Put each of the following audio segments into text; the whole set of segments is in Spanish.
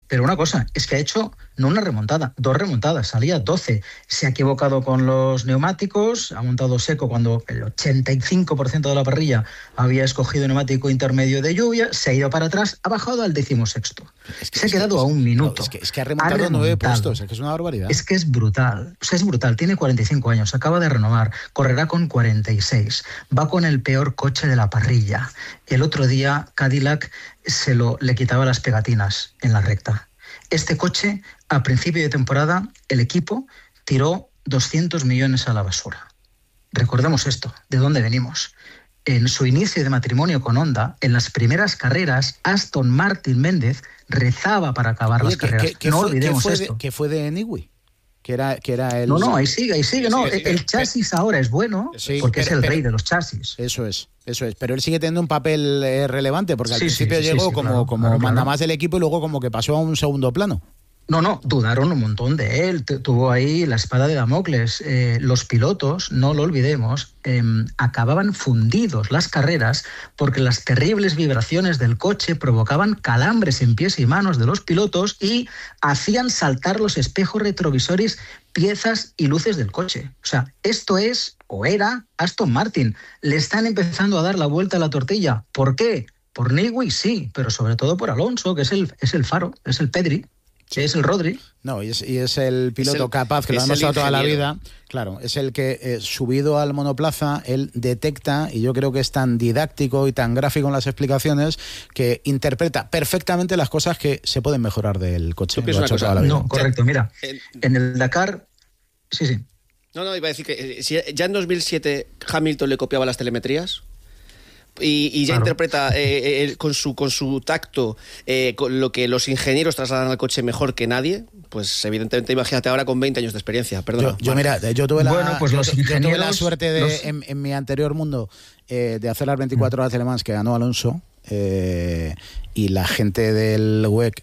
Pero una cosa, es que ha hecho no una remontada, 2 remontadas, salía 12. Se ha equivocado con los neumáticos, ha montado seco cuando el 85% de la parrilla había escogido neumático intermedio de lluvia, se ha ido para atrás, ha bajado al 16º. Se ha quedado a 1 minuto. Es que ha remontado 9 puestos, es que es una barbaridad. Es que es brutal, es brutal. Tiene 45 años, acaba de renovar, correrá con 46. Va con el peor coche de la parrilla. El otro día Cadillac le quitaba las pegatinas en la recta. Este coche, a principio de temporada, el equipo tiró 200 millones a la basura. Recordemos esto, ¿de dónde venimos? En su inicio de matrimonio con Honda, en las primeras carreras, Aston Martin Méndez rezaba para acabar las carreras. No olvidemos esto. ¿Qué fue de Newey? Que era el... No, ahí sigue. No, sí, el chasis ahora es bueno, porque es el rey de los chasis. Eso es. Pero él sigue teniendo un papel relevante, porque al principio llegó como claro. mandamás del equipo y luego como que pasó a un segundo plano. No, dudaron un montón de él. Tuvo ahí la espada de Damocles. Los pilotos, no lo olvidemos, acababan fundidos las carreras porque las terribles vibraciones del coche provocaban calambres en pies y manos de los pilotos y hacían saltar los espejos retrovisores, piezas y luces del coche. O sea, esto es, o era, Aston Martin. Le están empezando a dar la vuelta a la tortilla. ¿Por qué? Por Newey, sí, pero sobre todo por Alonso, que es el faro, es el Pedri. Sí, es el Rodri. No, y es el piloto capaz, que lo ha demostrado toda la vida. Claro, es el que, subido al monoplaza, él detecta, y yo creo que es tan didáctico y tan gráfico en las explicaciones, que interpreta perfectamente las cosas que se pueden mejorar del coche. No, correcto, mira, en el Dakar... Sí. No, iba a decir que ya en 2007 Hamilton le copiaba las telemetrías... Y ya interpreta con su tacto con lo que los ingenieros trasladan al coche mejor que nadie, pues evidentemente imagínate ahora con 20 años de experiencia. Perdona. Yo tuve la suerte de, en mi anterior mundo de hacer las 24 horas de Le Mans que ganó Alonso, y la gente del WEC,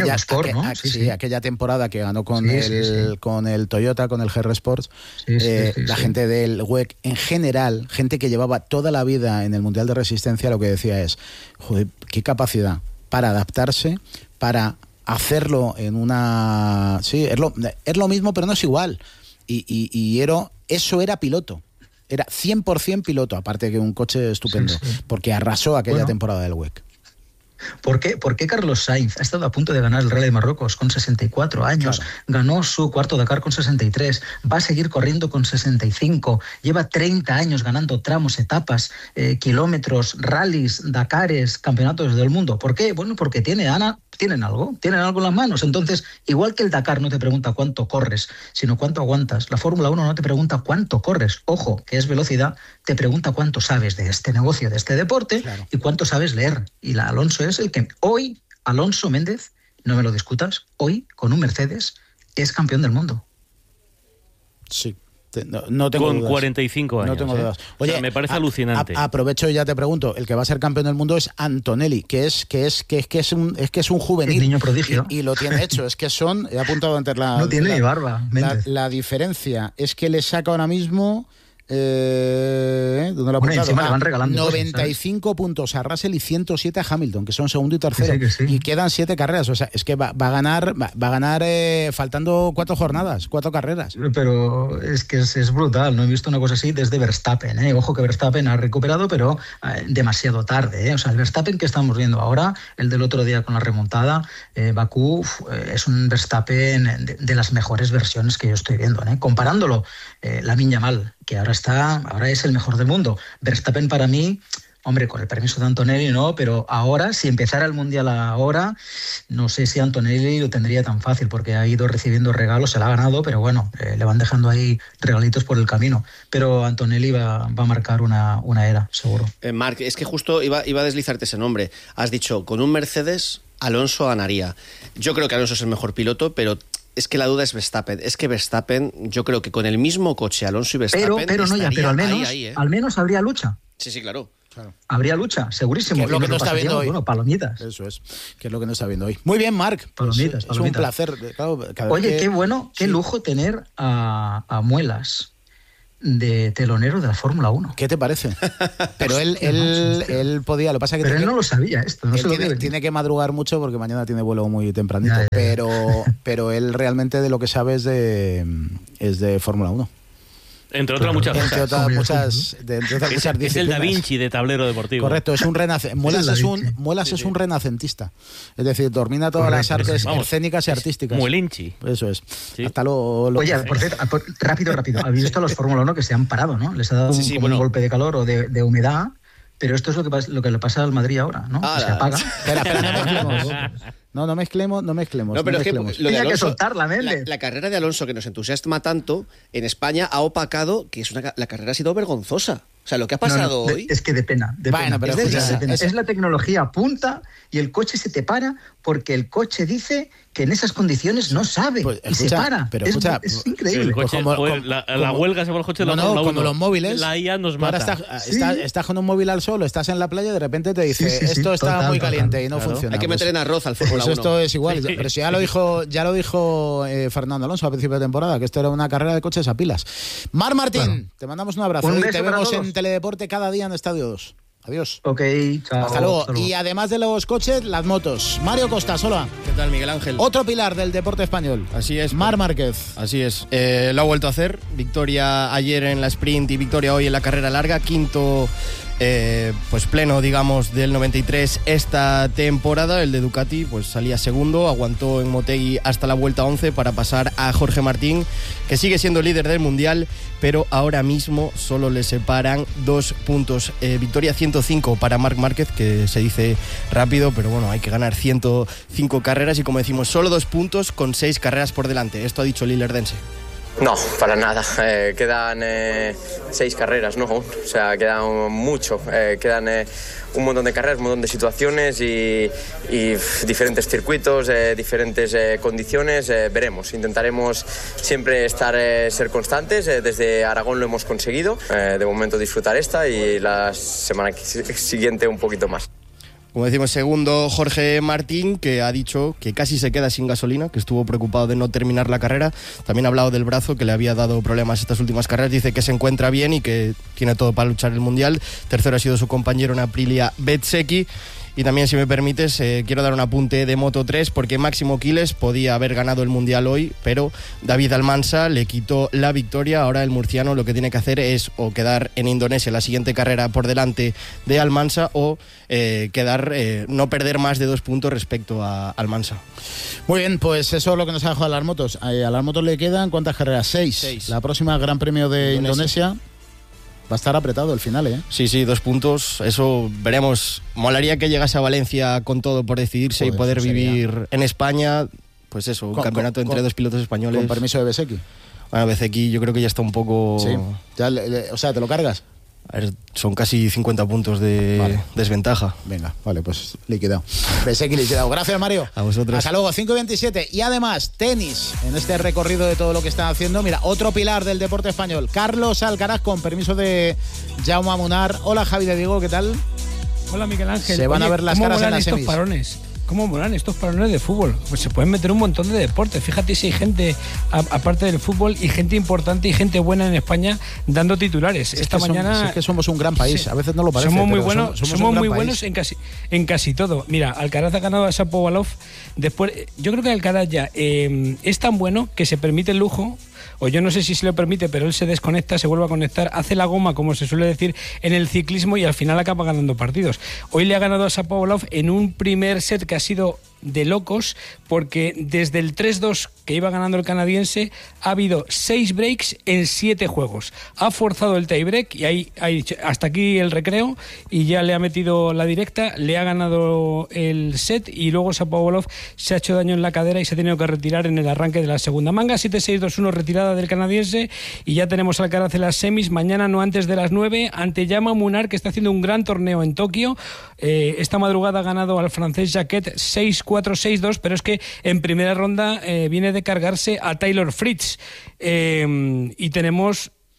aquella temporada que ganó con el Toyota, con el GR Sports, la gente del WEC en general, gente que llevaba toda la vida en el Mundial de Resistencia, lo que decía es, joder, qué capacidad para adaptarse, para hacerlo en una... Sí, es lo mismo, pero no es igual. Y eso era piloto. Era 100% piloto, aparte que un coche estupendo, porque arrasó aquella temporada del WEC. ¿Por qué Carlos Sainz ha estado a punto de ganar el Rally de Marruecos con 64 años? Claro. Ganó su cuarto Dakar con 63, va a seguir corriendo con 65, lleva 30 años ganando tramos, etapas, kilómetros, rallies, Dakares, campeonatos del mundo. ¿Por qué? Bueno, porque tienen algo en las manos. Entonces, igual que el Dakar no te pregunta cuánto corres, sino cuánto aguantas, la Fórmula 1 no te pregunta cuánto corres, ojo, que es velocidad, te pregunta cuánto sabes de este negocio, de este deporte, y cuánto sabes leer. Y Alonso es el que hoy, Alonso Méndez, no me lo discutas, hoy con un Mercedes es campeón del mundo. Sí. No tengo con dudas. 45 años. No tengo dudas. Oye, o sea, me parece alucinante. Aprovecho y ya te pregunto, el que va a ser campeón del mundo es Antonelli, que es un juvenil. El niño prodigio. Y lo tiene hecho. Es que he apuntado antes no tiene ni barba. La diferencia es que le saca ahora mismo... ¿dónde lo he apuntado? Encima le van regalando 95 puntos a Russell y 107 a Hamilton, que son segundo y tercero, y quedan 7 carreras. O sea, es que va a ganar faltando 4 carreras. Pero es que es brutal. No he visto una cosa así desde Verstappen. Ojo que Verstappen ha recuperado, pero demasiado tarde. O sea, el Verstappen que estamos viendo ahora, el del otro día con la remontada, Bakú, es un Verstappen de las mejores versiones que yo estoy viendo. Comparándolo, Lamine Yamal, que ahora es el mejor del mundo. Verstappen para mí, hombre, con el permiso de Antonelli no, pero ahora, si empezara el Mundial ahora, no sé si Antonelli lo tendría tan fácil, porque ha ido recibiendo regalos, se la ha ganado, pero bueno, le van dejando ahí regalitos por el camino. Pero Antonelli va a marcar una era, seguro. Marc, es que justo iba a deslizarte ese nombre. Has dicho, con un Mercedes, Alonso ganaría. Yo creo que Alonso es el mejor piloto, pero... Es que la duda es Verstappen. Es que Verstappen, yo creo que con el mismo coche, Alonso y Verstappen... Pero al menos habría lucha. Sí, claro. Habría lucha, segurísimo. Que es lo que no está viendo hoy. Bueno, palomitas. Eso es, que es lo que no está viendo hoy. Muy bien, Marc. Palomitas. Es un placer. Claro, Oye, qué bueno, qué lujo tener a Muelas. de telonero de la Fórmula 1. ¿Qué te parece? Pero él podía, lo que pasa es que... Pero él no lo sabía esto, no se lo tiene que madrugar mucho porque mañana tiene vuelo muy tempranito, pero él realmente de lo que sabe es de Fórmula 1. Entre otras muchas cosas. Entre otras muchas disciplinas. Es el Da Vinci de tablero deportivo. Correcto, es un Muelas es un renacentista. Es decir, domina todas las artes escénicas y artísticas. Muelinchi. Eso es. Sí. Hasta lo Oye, por cierto, rápido. ¿Habéis visto a los Fórmula 1 que se han parado, no? Les ha dado un golpe de calor o de humedad. Pero esto es lo que le pasa al Madrid ahora, ¿no? Se apaga. Espera, no mezclemos. No mezclemos. No, pero es que lo de Alonso, que soltarla, la carrera de Alonso, que nos entusiasma tanto, en España ha opacado que la carrera ha sido vergonzosa. O sea, lo que ha pasado hoy... Es que de pena. Bueno, pero es la tecnología punta y el coche se te para porque el coche dice que en esas condiciones no sabe y se para. Pero es increíble. La huelga se va el coche de la Fórmula 1. Como los móviles. La IA nos mata. Estás con un móvil al sol, estás en la playa y de repente te dice esto está muy caliente y no funciona. Hay que meter en arroz al Fórmula 1. Esto es igual. Pero si ya lo dijo Fernando Alonso a principio de temporada, que esto era una carrera de coches a pilas. Mar Martín, te mandamos un abrazo. Un y beso te vemos para en Teledeporte cada día en Estadio 2. Adiós. Ok, chao. Hasta luego. Y además de los coches, las motos. Mario Costa, hola. ¿Qué tal, Miguel Ángel? Otro pilar del deporte español. Así es. Mar Márquez. Así es. Lo ha vuelto a hacer. Victoria ayer en la sprint y victoria hoy en la carrera larga. Quinto pues pleno, digamos, del 93 esta temporada. El de Ducati pues salía segundo, aguantó en Motegi hasta la vuelta 11 para pasar a Jorge Martín, que sigue siendo líder del mundial, pero ahora mismo solo le separan 2 puntos. Victoria 105 para Marc Márquez, que se dice rápido, pero bueno, hay que ganar 105 carreras y, como decimos, solo 2 puntos con 6 carreras por delante. Esto ha dicho el Ilerdense. No, para nada. Quedan 6 carreras, ¿no? O sea, quedan mucho. Quedan un montón de carreras, un montón de situaciones y diferentes circuitos, diferentes condiciones. Veremos. Intentaremos siempre ser constantes. Desde Aragón lo hemos conseguido. De momento disfrutar esta y la semana siguiente un poquito más. Como decimos, segundo Jorge Martín, que ha dicho que casi se queda sin gasolina, que estuvo preocupado de no terminar la carrera. También ha hablado del brazo, que le había dado problemas estas últimas carreras. Dice que se encuentra bien y que tiene todo para luchar el Mundial. Tercero ha sido su compañero en Aprilia, Bezzecchi. Y también, si me permites, quiero dar un apunte de Moto3, porque Máximo Quiles podía haber ganado el Mundial hoy, pero David Almansa le quitó la victoria. Ahora el murciano lo que tiene que hacer es o quedar en Indonesia la siguiente carrera por delante de Almansa o no perder más de 2 puntos respecto a Almansa. Muy bien, pues eso es lo que nos ha dejado a las motos. A las motos le quedan, ¿cuántas carreras? 6. La próxima Gran Premio de Indonesia. Va a estar apretado el final, ¿eh? Sí, 2 puntos. Eso veremos. Molaría que llegase a Valencia con todo por decidirse y poder vivir en España. Pues eso, un campeonato entre 2 pilotos españoles. Con permiso de Bezzecchi. Bueno, Bezzecchi yo creo que ya está un poco... Sí. O sea, ¿te lo cargas? A ver, son casi 50 puntos de desventaja. Venga, vale, pues liquidado. Bezzecchi liquidado. Gracias, Mario. A vosotros. Hasta luego, 5:27. Y además, tenis, en este recorrido de todo lo que están haciendo. Mira, otro pilar del deporte español. Carlos Alcaraz, con permiso de Jaume Munar. Hola, Javi de Diego, ¿qué tal? Hola, Miguel Ángel. Se van a ver las caras en las semis. ¿Cómo molan estos parones de fútbol? Pues se pueden meter un montón de deportes. Fíjate si hay gente, aparte del fútbol, y gente importante y gente buena en España dando titulares. Esta mañana... Es que somos un gran país, a veces no lo parece. Somos muy buenos en casi todo. Mira, Alcaraz ha ganado a Shapovalov. Después, yo creo que Alcaraz ya es tan bueno que se permite el lujo, o yo no sé si se lo permite, pero él se desconecta, se vuelve a conectar, hace la goma, como se suele decir en el ciclismo, y al final acaba ganando partidos. Hoy le ha ganado a Shapovalov en un primer set que ha sido de locos, porque desde el 3-2 que iba ganando el canadiense ha habido 6 breaks en 7 juegos. Ha forzado el tiebreak y ahí ha dicho hasta aquí el recreo, y ya le ha metido la directa, le ha ganado el set, y luego Shapovalov se ha hecho daño en la cadera y se ha tenido que retirar en el arranque de la segunda manga. 7-6-2-1, retirada del canadiense, y ya tenemos al Alcaraz en las semis mañana, no antes de las 9, ante Jaume Munar, que está haciendo un gran torneo en Tokio. Esta madrugada ha ganado al francés Jacquet 6-4-6-2, pero es que en primera ronda viene de cargarse a Taylor Fritz, y tenemos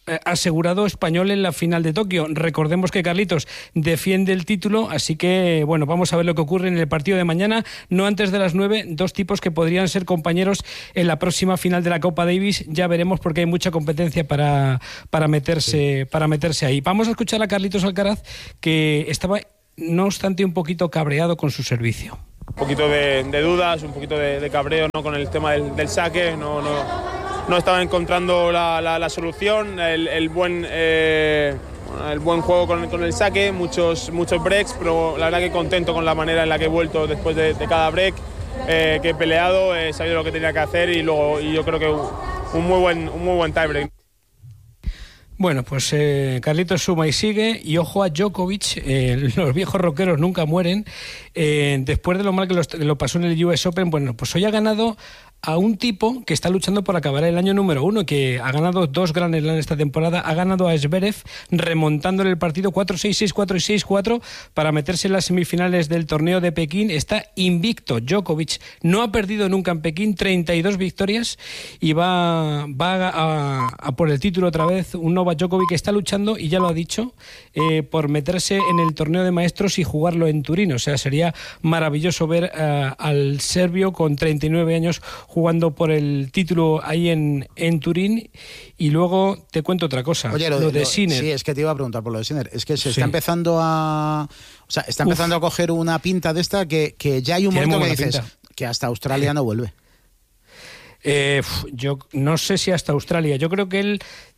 asegurado español en la final de Tokio. Recordemos que Carlitos defiende el título, así que bueno, vamos a ver lo que ocurre en el partido de mañana, no antes de las 9, dos tipos que podrían ser compañeros en la próxima final de la Copa Davis. Ya veremos, porque hay mucha competencia para meterse ahí. Vamos a escuchar a Carlitos Alcaraz, que estaba, no obstante, un poquito cabreado con su servicio. Un poquito de dudas, un poquito de cabreo, ¿no?, con el tema del saque. No estaban encontrando la solución, el buen juego con el saque, muchos breaks, pero la verdad que contento con la manera en la que he vuelto después de cada break, que he peleado, he sabido lo que tenía que hacer y yo creo que un muy buen tiebreak. Bueno, pues Carlitos suma y sigue, y ojo a Djokovic, los viejos rockeros nunca mueren. Después de lo mal que lo pasó en el US Open, bueno, pues hoy ha ganado a un tipo que está luchando por acabar el año número 1, que ha ganado 2 Grand Slam esta temporada, ha ganado a Zverev remontándole el partido 4-6, 6-4 y 6-4 para meterse en las semifinales del torneo de Pekín. Está invicto Djokovic, no ha perdido nunca en Pekín, 32 victorias, y va a por el título otra vez. Un Novak Djokovic que está luchando, y ya lo ha dicho, por meterse en el torneo de maestros y jugarlo en Turín. O sea, sería maravilloso ver al serbio con 39 años jugando por el título ahí en Turín. Y luego te cuento otra cosa. Oye, lo de Sinner. Sí, es que te iba a preguntar por lo de Sinner. Es que se está empezando a... O sea, está empezando a coger una pinta de esta que ya hay un momento que dices pinta, que hasta Australia no vuelve. Yo no sé si hasta Australia. Yo creo que él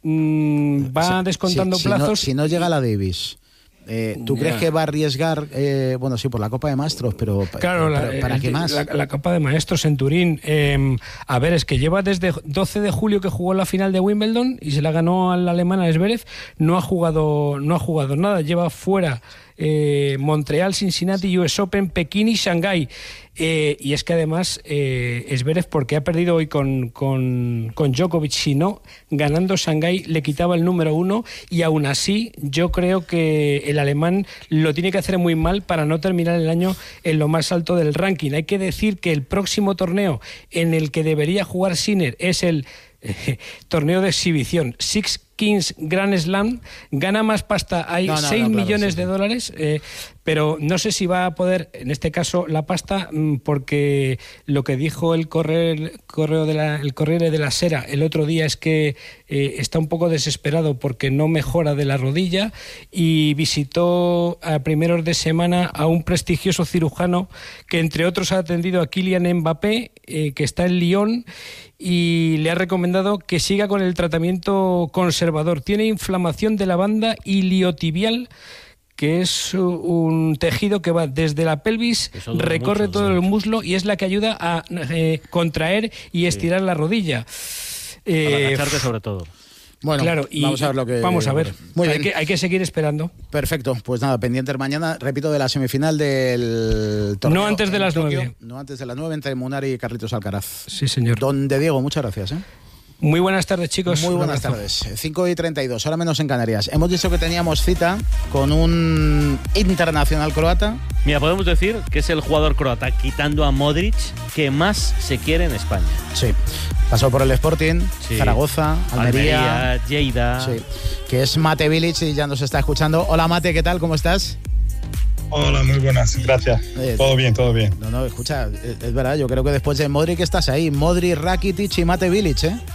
va descontando plazos. Si no llega a la Davis... ¿Tú crees que va a arriesgar, bueno, sí, por la Copa de Maestros, pero claro, ¿para qué más? La Copa de Maestros en Turín. A ver, es que lleva desde 12 de julio que jugó la final de Wimbledon y se la ganó al alemán, a Zverev. No ha jugado nada, lleva fuera Montreal, Cincinnati, US Open, Pekín y Shanghái. Y es que además Zverev, porque ha perdido hoy con Djokovic, si no, ganando Shanghái le quitaba el número 1, y aún así yo creo que el alemán lo tiene que hacer muy mal para no terminar el año en lo más alto del ranking. Hay que decir que el próximo torneo en el que debería jugar Sinner es el torneo de exhibición, Six Kings Grand Slam. Gana más pasta, hay 6 millones de dólares, pero no sé si va a poder, en este caso, la pasta, porque lo que dijo el Corriere della Sera el otro día es que está un poco desesperado porque no mejora de la rodilla, y visitó a primeros de semana a un prestigioso cirujano que, entre otros, ha atendido a Kylian Mbappé, que está en Lyon, y le ha recomendado que siga con el tratamiento conservador. Tiene inflamación de la banda iliotibial, que es un tejido que va desde la pelvis, recorre todo el muslo, y es la que ayuda a contraer y estirar la rodilla. Para agacharte sobre todo. Bueno, claro, y vamos a ver. Muy bien. Hay que seguir esperando. Perfecto, pues nada, pendientes mañana, repito, de la semifinal del torneo. No antes de las 9. No antes de las 9, entre Munari y Carlitos Alcaraz. Sí, señor. Don de Diego, muchas gracias. Muy buenas tardes, chicos. Muy buenas tardes. 5:32, ahora menos en Canarias. Hemos dicho que teníamos cita con un internacional croata. Mira, podemos decir que es el jugador croata, quitando a Modric, que más se quiere en España. Sí. Pasó por el Sporting, sí. Zaragoza, Almería, Lleida. Sí. Que es Mate Bilic y ya nos está escuchando. Hola, Mate, ¿qué tal? ¿Cómo estás? Hola, muy buenas, gracias. Todo bien, todo bien. No, escucha, es verdad, yo creo que después de Modric estás ahí. Modric, Rakitic y Mate Bilic, ¿eh?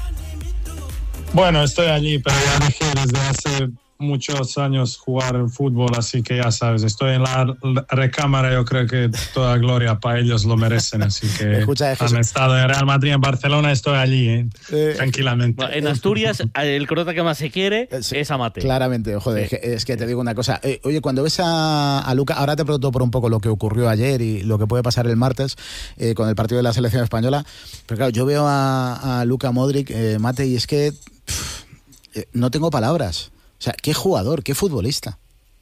Bueno, estoy allí, pero ya dejé desde hace muchos años jugar fútbol, así que ya sabes, estoy en la recámara. Yo creo que toda gloria para ellos lo merecen, así que han estado en Real Madrid, en Barcelona, estoy allí, tranquilamente. Bueno, en Asturias, el croata que más se quiere es Amate. Claramente, joder, es que te digo una cosa. Oye, cuando ves a Luka, ahora te pregunto por un poco lo que ocurrió ayer y lo que puede pasar el martes con el partido de la selección española, pero claro, yo veo a Luka Modric, Mate, y es que no tengo palabras. O sea, qué jugador, qué futbolista.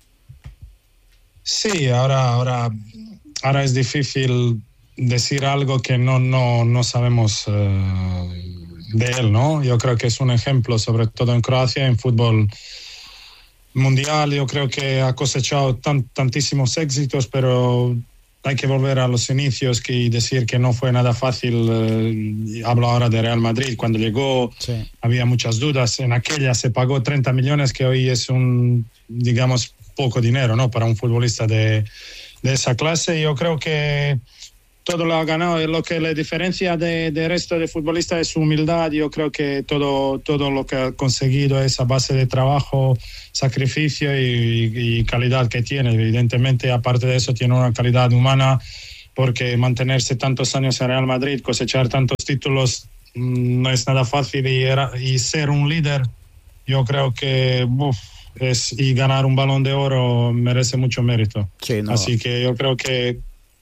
Sí, ahora es difícil decir algo que no sabemos de él, ¿no? Yo creo que es un ejemplo, sobre todo en Croacia, en fútbol mundial. Yo creo que ha cosechado tantísimos éxitos, pero hay que volver a los inicios y decir que no fue nada fácil. Hablo ahora de Real Madrid. Cuando llegó había muchas dudas. En aquella se pagó 30 millones, que hoy es digamos, poco dinero, ¿no? Para un futbolista de esa clase. Yo creo que todo lo ha ganado. Lo que le diferencia del resto de futbolistas es su humildad. Yo creo que todo lo que ha conseguido es a base de trabajo, sacrificio y calidad que tiene. Evidentemente, aparte de eso, tiene una calidad humana, porque mantenerse tantos años en Real Madrid, cosechar tantos títulos, no es nada fácil, y ser un líder, yo creo que y ganar un Balón de Oro merece mucho mérito. Sí, no. Así que yo creo que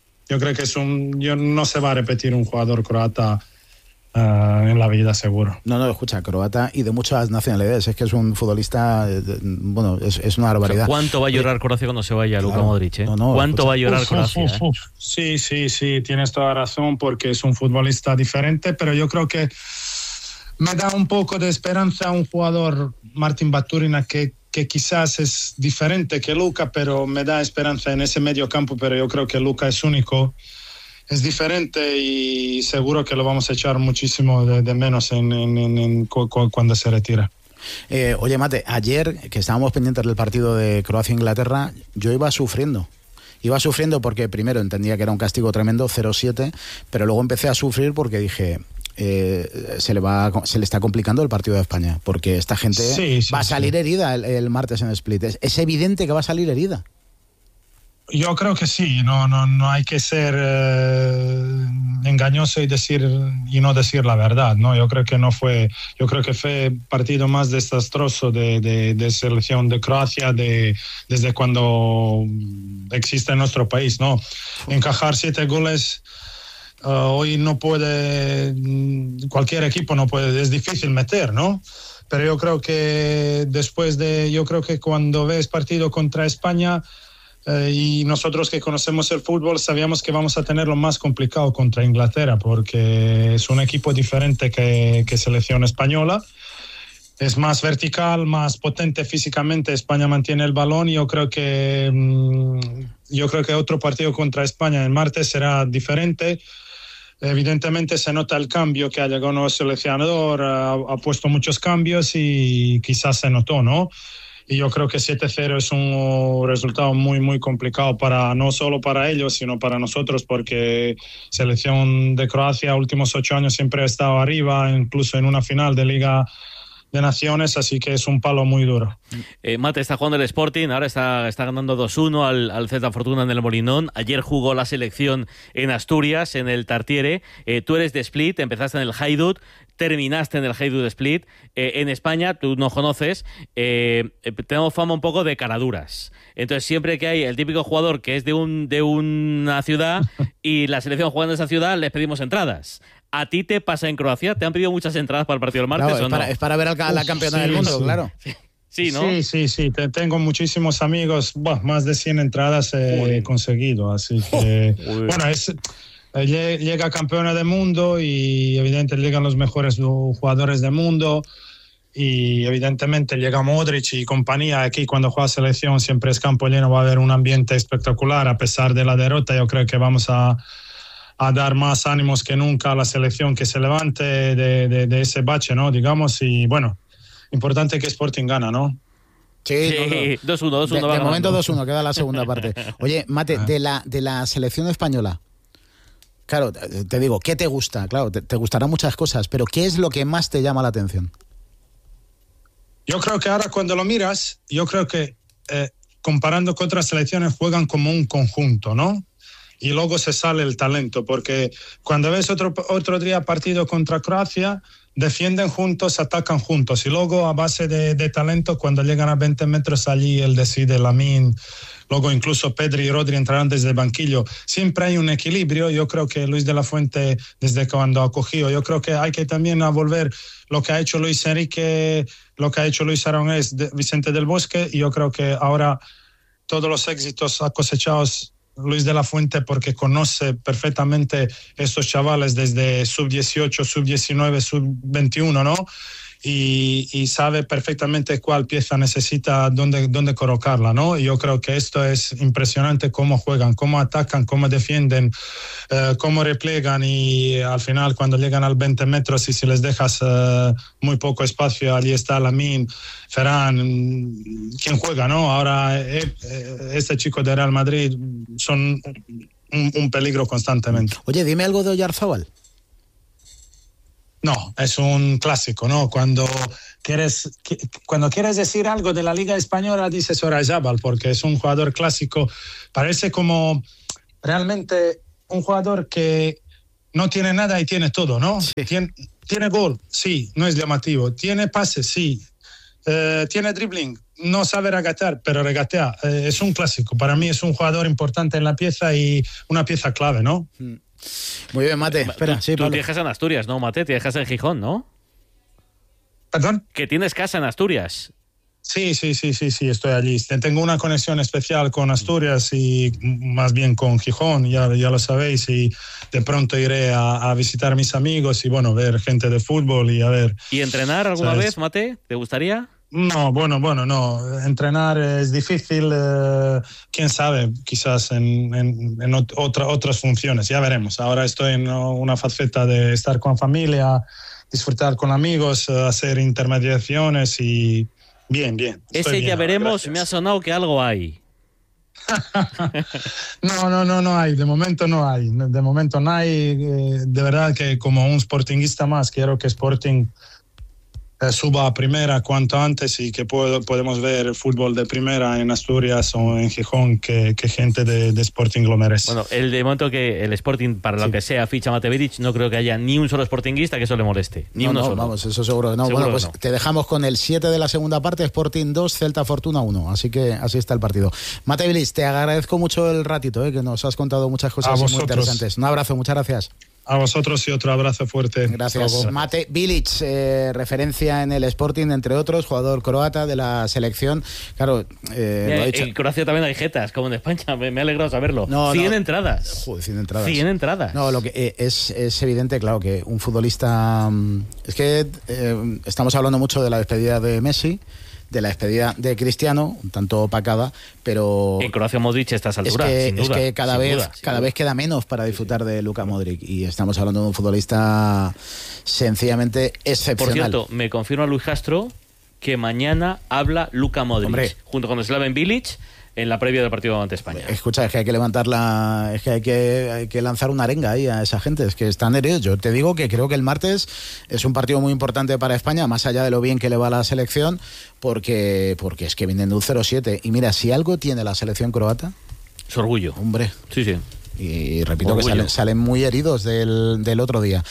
no se va a repetir un jugador croata en la vida, seguro. No, escucha, croata y de muchas nacionalidades. Es que es un futbolista, bueno, es una barbaridad. ¿Cuánto va a llorar Croacia cuando se vaya Luka Modric? ¿Cuánto va a llorar Croacia? Sí, tienes toda razón, porque es un futbolista diferente, pero yo creo que me da un poco de esperanza un jugador, Martin Baturina, que quizás es diferente que Luka, pero me da esperanza en ese medio campo. Pero yo creo que Luka es único, es diferente, y seguro que lo vamos a echar muchísimo de menos cuando se retira. Oye, Mate, ayer que estábamos pendientes del partido de Croacia-Inglaterra, yo iba sufriendo porque primero entendía que era un castigo tremendo, 0-7, pero luego empecé a sufrir porque dije... se le está complicando el partido de España, porque esta gente va a salir herida el martes en Split. Es evidente que va a salir herida. Yo creo que sí, no hay que ser engañoso y no decir la verdad, ¿no? Yo creo que fue el partido más desastroso de selección de Croacia desde cuando existe en nuestro país, ¿no? Encajar 7 goles hoy no puede, cualquier equipo no puede, es difícil meter, ¿no? Pero yo creo que cuando ves partido contra España, y nosotros que conocemos el fútbol sabíamos que vamos a tener lo más complicado contra Inglaterra, porque es un equipo diferente que selección española. Es más vertical, más potente físicamente. España mantiene el balón, y yo creo que otro partido contra España el martes será diferente. Evidentemente se nota el cambio, que ha llegado un nuevo seleccionador, ha puesto muchos cambios y quizás se notó, ¿no? Y yo creo que 7-0 es un resultado muy, muy complicado, no solo para ellos, sino para nosotros, porque selección de Croacia últimos 8 años siempre ha estado arriba, incluso en una final de Liga de Naciones, así que es un palo muy duro. Mate está jugando el Sporting, ahora está ganando 2-1 al Celta Fortuna en el Molinón. Ayer jugó la selección en Asturias, en el Tartiere. Tú eres de Split, empezaste en el Hajduk, terminaste en el Hajduk Split. En España, tú nos conoces, tenemos fama un poco de caraduras. Entonces, siempre que hay el típico jugador que es de una ciudad y la selección jugando en esa ciudad, les pedimos entradas. ¿A ti te pasa en Croacia? ¿Te han pedido muchas entradas para el partido del martes, claro, o no? Es para ver a la campeona del mundo, claro. Sí, ¿no? Sí. Tengo muchísimos amigos. Más de 100 entradas he conseguido. Así que, bueno, llega campeona del mundo y evidentemente llegan los mejores jugadores del mundo. Y evidentemente llega Modric y compañía. Aquí cuando juega selección siempre es campo lleno, va a haber un ambiente espectacular. A pesar de la derrota, yo creo que vamos a dar más ánimos que nunca a la selección, que se levante de ese bache, ¿no? Digamos, y bueno, importante que Sporting gana, ¿no? Sí, 2-1. De momento 2-1, queda la segunda parte. Oye, Mate, de la selección española, claro, te digo, ¿qué te gusta? Claro, te gustarán muchas cosas, pero ¿qué es lo que más te llama la atención? Yo creo que ahora cuando lo miras, yo creo que comparando con otras selecciones juegan como un conjunto, ¿no? Y luego se sale el talento, porque cuando ves otro día partido contra Croacia, defienden juntos, atacan juntos, y luego a base de talento, cuando llegan a 20 metros allí, él decide, Lamine, luego incluso Pedri y Rodri entrarán desde el banquillo. Siempre hay un equilibrio. Yo creo que Luis de la Fuente, desde cuando ha cogido, yo creo que hay que también volver lo que ha hecho Luis Enrique, lo que ha hecho Luis Aragonés, Vicente del Bosque, y yo creo que ahora todos los éxitos ha cosechado Luis de la Fuente, porque conoce perfectamente estos chavales desde sub-18, sub-19, sub-21, ¿no? y sabe perfectamente cuál pieza necesita, dónde colocarla, ¿no? Y yo creo que esto es impresionante, cómo juegan, cómo atacan, cómo defienden, cómo replegan, y al final cuando llegan al 20 metros y si les dejas muy poco espacio, allí está Lamine, Ferran, quien juega, ¿no? Ahora este chico de Real Madrid son un peligro constantemente. Oye, dime algo de Oyarzábal. No, es un clásico, ¿no? Cuando quieres decir algo de la Liga Española, dices Oyarzábal, porque es un jugador clásico. Parece como realmente un jugador que no tiene nada y tiene todo, ¿no? Sí. Tiene gol, sí, no es llamativo. Tiene pases, sí. Tiene dribbling, no sabe regatear, pero regatea. Es un clásico. Para mí es un jugador importante en la pieza y una pieza clave, ¿no? Muy bien, Mate. Espera, sí, tú tienes casa en Asturias, ¿no, Mate? Tienes casa en Gijón, ¿no? ¿Perdón? Que tienes casa en Asturias. Sí, estoy allí. Tengo una conexión especial con Asturias y más bien con Gijón, ya lo sabéis, y de pronto iré a visitar a mis amigos y, bueno, ver gente de fútbol y a ver... ¿Y entrenar alguna vez, Mate? ¿Te gustaría? No, bueno, no. Entrenar es difícil, quién sabe, quizás en otras funciones, ya veremos. Ahora estoy en una faceta de estar con familia, disfrutar con amigos, hacer intermediaciones y bien. Ese ya veremos, gracias. Me ha sonado que algo hay. No hay, de momento no hay. De verdad que como un sportinguista más, quiero que Sporting suba a primera cuanto antes y que podemos ver fútbol de primera en Asturias o en Gijón, que gente de Sporting lo merece. Bueno, de momento que el Sporting, para lo que sea, ficha Mate Bilic, no creo que haya ni un solo sportinguista que eso le moleste. Ni uno solo. Vamos, eso seguro que no. Seguro bueno, pues no. Te dejamos con el 7 de la segunda parte, Sporting 2, Celta Fortuna 1. Así que así está el partido. Mate Bilic, te agradezco mucho el ratito, que nos has contado muchas cosas muy interesantes. Un abrazo, muchas gracias. A vosotros y otro abrazo fuerte. Gracias. Mate Bilic, referencia en el Sporting, entre otros, jugador croata de la selección. Claro, lo ha dicho. En Croacia también hay jetas, como en España. Me ha alegrado saberlo. 100 entradas. Joder, 100 entradas. 100 entradas. No, lo que es evidente, claro, que un futbolista... Es que estamos hablando mucho de la despedida de Messi, de la despedida de Cristiano, un tanto opacada, pero... En Croacia Modric a estas alturas, sin duda. Es que cada vez queda menos para disfrutar de Luka Modric, y estamos hablando de un futbolista sencillamente excepcional. Por cierto, me confirma Luis Castro que mañana habla Luka Modric, hombre, junto con Slaven Bilic, en la previa del partido ante España. Escucha, es que hay que levantarla, es que hay que lanzar una arenga ahí a esa gente, es que están heridos. Yo te digo que creo que el martes es un partido muy importante para España, más allá de lo bien que le va a la selección, porque es que vienen de un 0-7. Y mira, si algo tiene la selección croata... Su orgullo. Hombre. Sí. Y repito que salen muy heridos del otro día.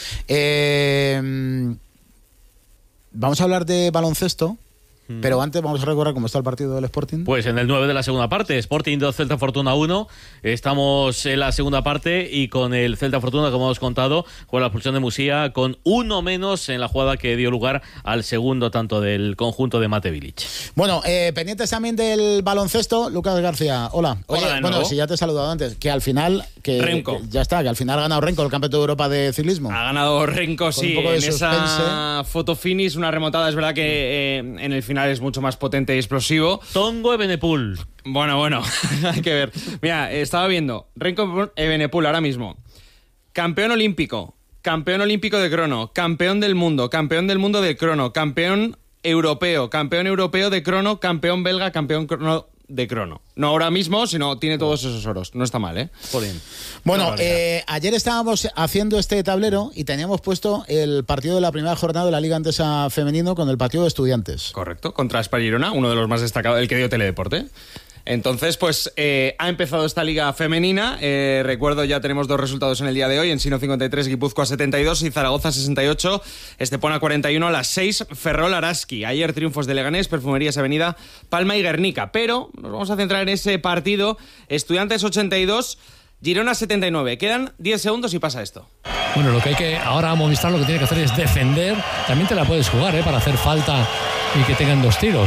Vamos a hablar de baloncesto. Pero antes vamos a recordar cómo está el partido del Sporting. Pues en el 9 de la segunda parte, Sporting 2, Celta Fortuna 1. Estamos en la segunda parte y con el Celta Fortuna, como hemos contado, con la expulsión de Musía, con uno menos en la jugada que dio lugar al segundo tanto del conjunto de Mate Bilic. Bueno, pendientes también del baloncesto, Lucas García. Hola. Oye, bueno, si ya te he saludado antes, que al final... Renko. Ya está, que al final ha ganado Renko el Campeonato de Europa de ciclismo. Ha ganado Renko, sí, en esa foto finish, una remontada. Es verdad que en el final es mucho más potente y explosivo. Tongo Evenepoel. Bueno, hay que ver. Mira, estaba viendo Renko Evenepoel ahora mismo. Campeón olímpico de crono, campeón del mundo de crono, campeón europeo de crono, campeón belga, campeón crono de crono. No ahora mismo, sino tiene todos esos oros. No está mal, ¿eh? Jolín. Bueno, ayer estábamos haciendo este tablero y teníamos puesto el partido de la primera jornada de la Liga Endesa Femenino con el partido de Estudiantes. Correcto, contra España, uno de los más destacados, el que dio Teledeporte. Entonces, pues ha empezado esta liga femenina. Recuerdo, ya tenemos dos resultados en el día de hoy. Ensino 53, Guipúzcoa 72 y Zaragoza 68. Estepona 41, a las 6, Ferrol Araski. Ayer triunfos de Leganés, Perfumerías Avenida, Palma y Guernica. Pero nos vamos a centrar en ese partido. Estudiantes 82, Girona 79. Quedan 10 segundos y pasa esto. Bueno, ahora Movistar lo que tiene que hacer es defender. También te la puedes jugar, para hacer falta y que tengan dos tiros,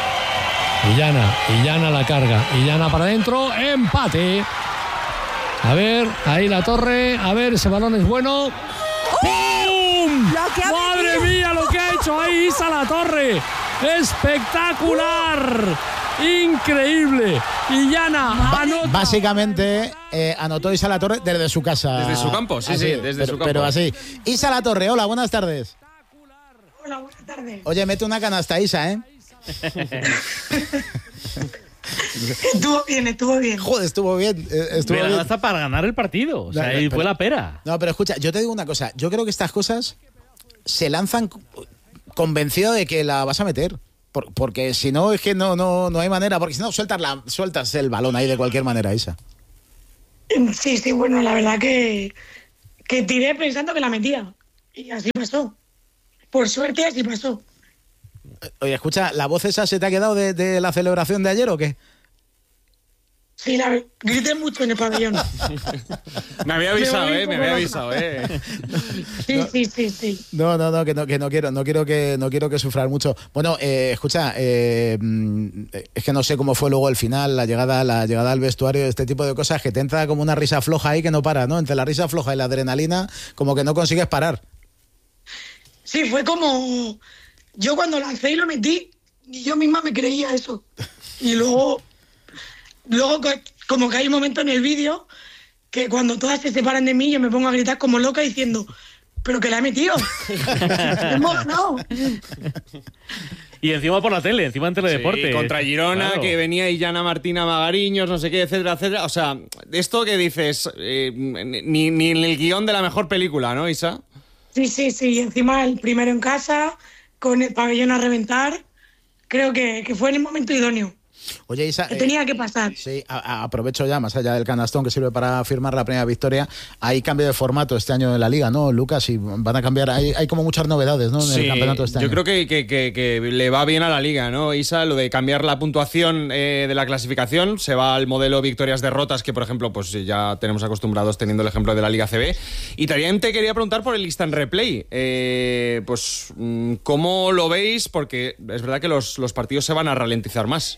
Illana la carga, Illana para adentro, empate. A ver, ahí la torre, a ver, ese balón es bueno. ¡Pum! ¡Madre mía lo que ha hecho ahí Isa Latorre! ¡Espectacular! ¡Increíble! Y Yana anota. Básicamente anotó Isa Latorre desde su casa. Desde su campo, sí, desde su campo. Pero así. Isa Latorre, hola, buenas tardes. Hola, buenas tardes. Oye, mete una canasta, Isa, ¿eh? Estuvo bien. Joder, estuvo bien. Pero hasta para ganar el partido. O sea, ahí fue la pera. No, pero escucha, yo te digo una cosa. Yo creo que estas cosas se lanzan convencido de que la vas a meter. Porque si no, es que no hay manera. Porque si no, sueltas el balón ahí de cualquier manera, Isa. Sí, bueno, la verdad que tiré pensando que la metía. Y así pasó. Por suerte, así pasó. Oye, escucha, ¿la voz esa se te ha quedado de la celebración de ayer o qué? Sí, grité mucho en el pabellón. Me había avisado, me había avisado, Sí. No, que no quiero que sufras mucho. Bueno, escucha, es que no sé cómo fue luego el final, la llegada al vestuario, este tipo de cosas, que te entra como una risa floja ahí que no para, ¿no? Entre la risa floja y la adrenalina, como que no consigues parar. Sí, fue como... Yo cuando lancé y lo metí, ni yo misma me creía eso. Y luego como que hay un momento en el vídeo que cuando todas se separan de mí, yo me pongo a gritar como loca diciendo, pero que la he metido. Hemos ganado. Y encima por la tele, encima en Teledeporte. Sí, contra Girona, claro. Que venía Illana Martina Magariños, no sé qué, etcétera, etcétera. O sea, esto que dices, ni en el guión de la mejor película, ¿no, Isa? Sí. Y encima el primero en casa, con el pabellón a reventar, creo que fue en el momento idóneo. Oye, Isa, tenía que pasar. Sí, aprovecho ya, más allá del canastón que sirve para firmar la primera victoria, hay cambio de formato este año en la Liga, ¿no, Lucas? Y van a cambiar, hay como muchas novedades, ¿no? En el campeonato este año. Yo creo que le va bien a la Liga, ¿no, Isa? Lo de cambiar la puntuación de la clasificación, se va al modelo victorias-derrotas, que por ejemplo, pues ya tenemos acostumbrados teniendo el ejemplo de la Liga CB. Y también te quería preguntar por el instant replay. Pues, ¿cómo lo veis? Porque es verdad que los partidos se van a ralentizar más.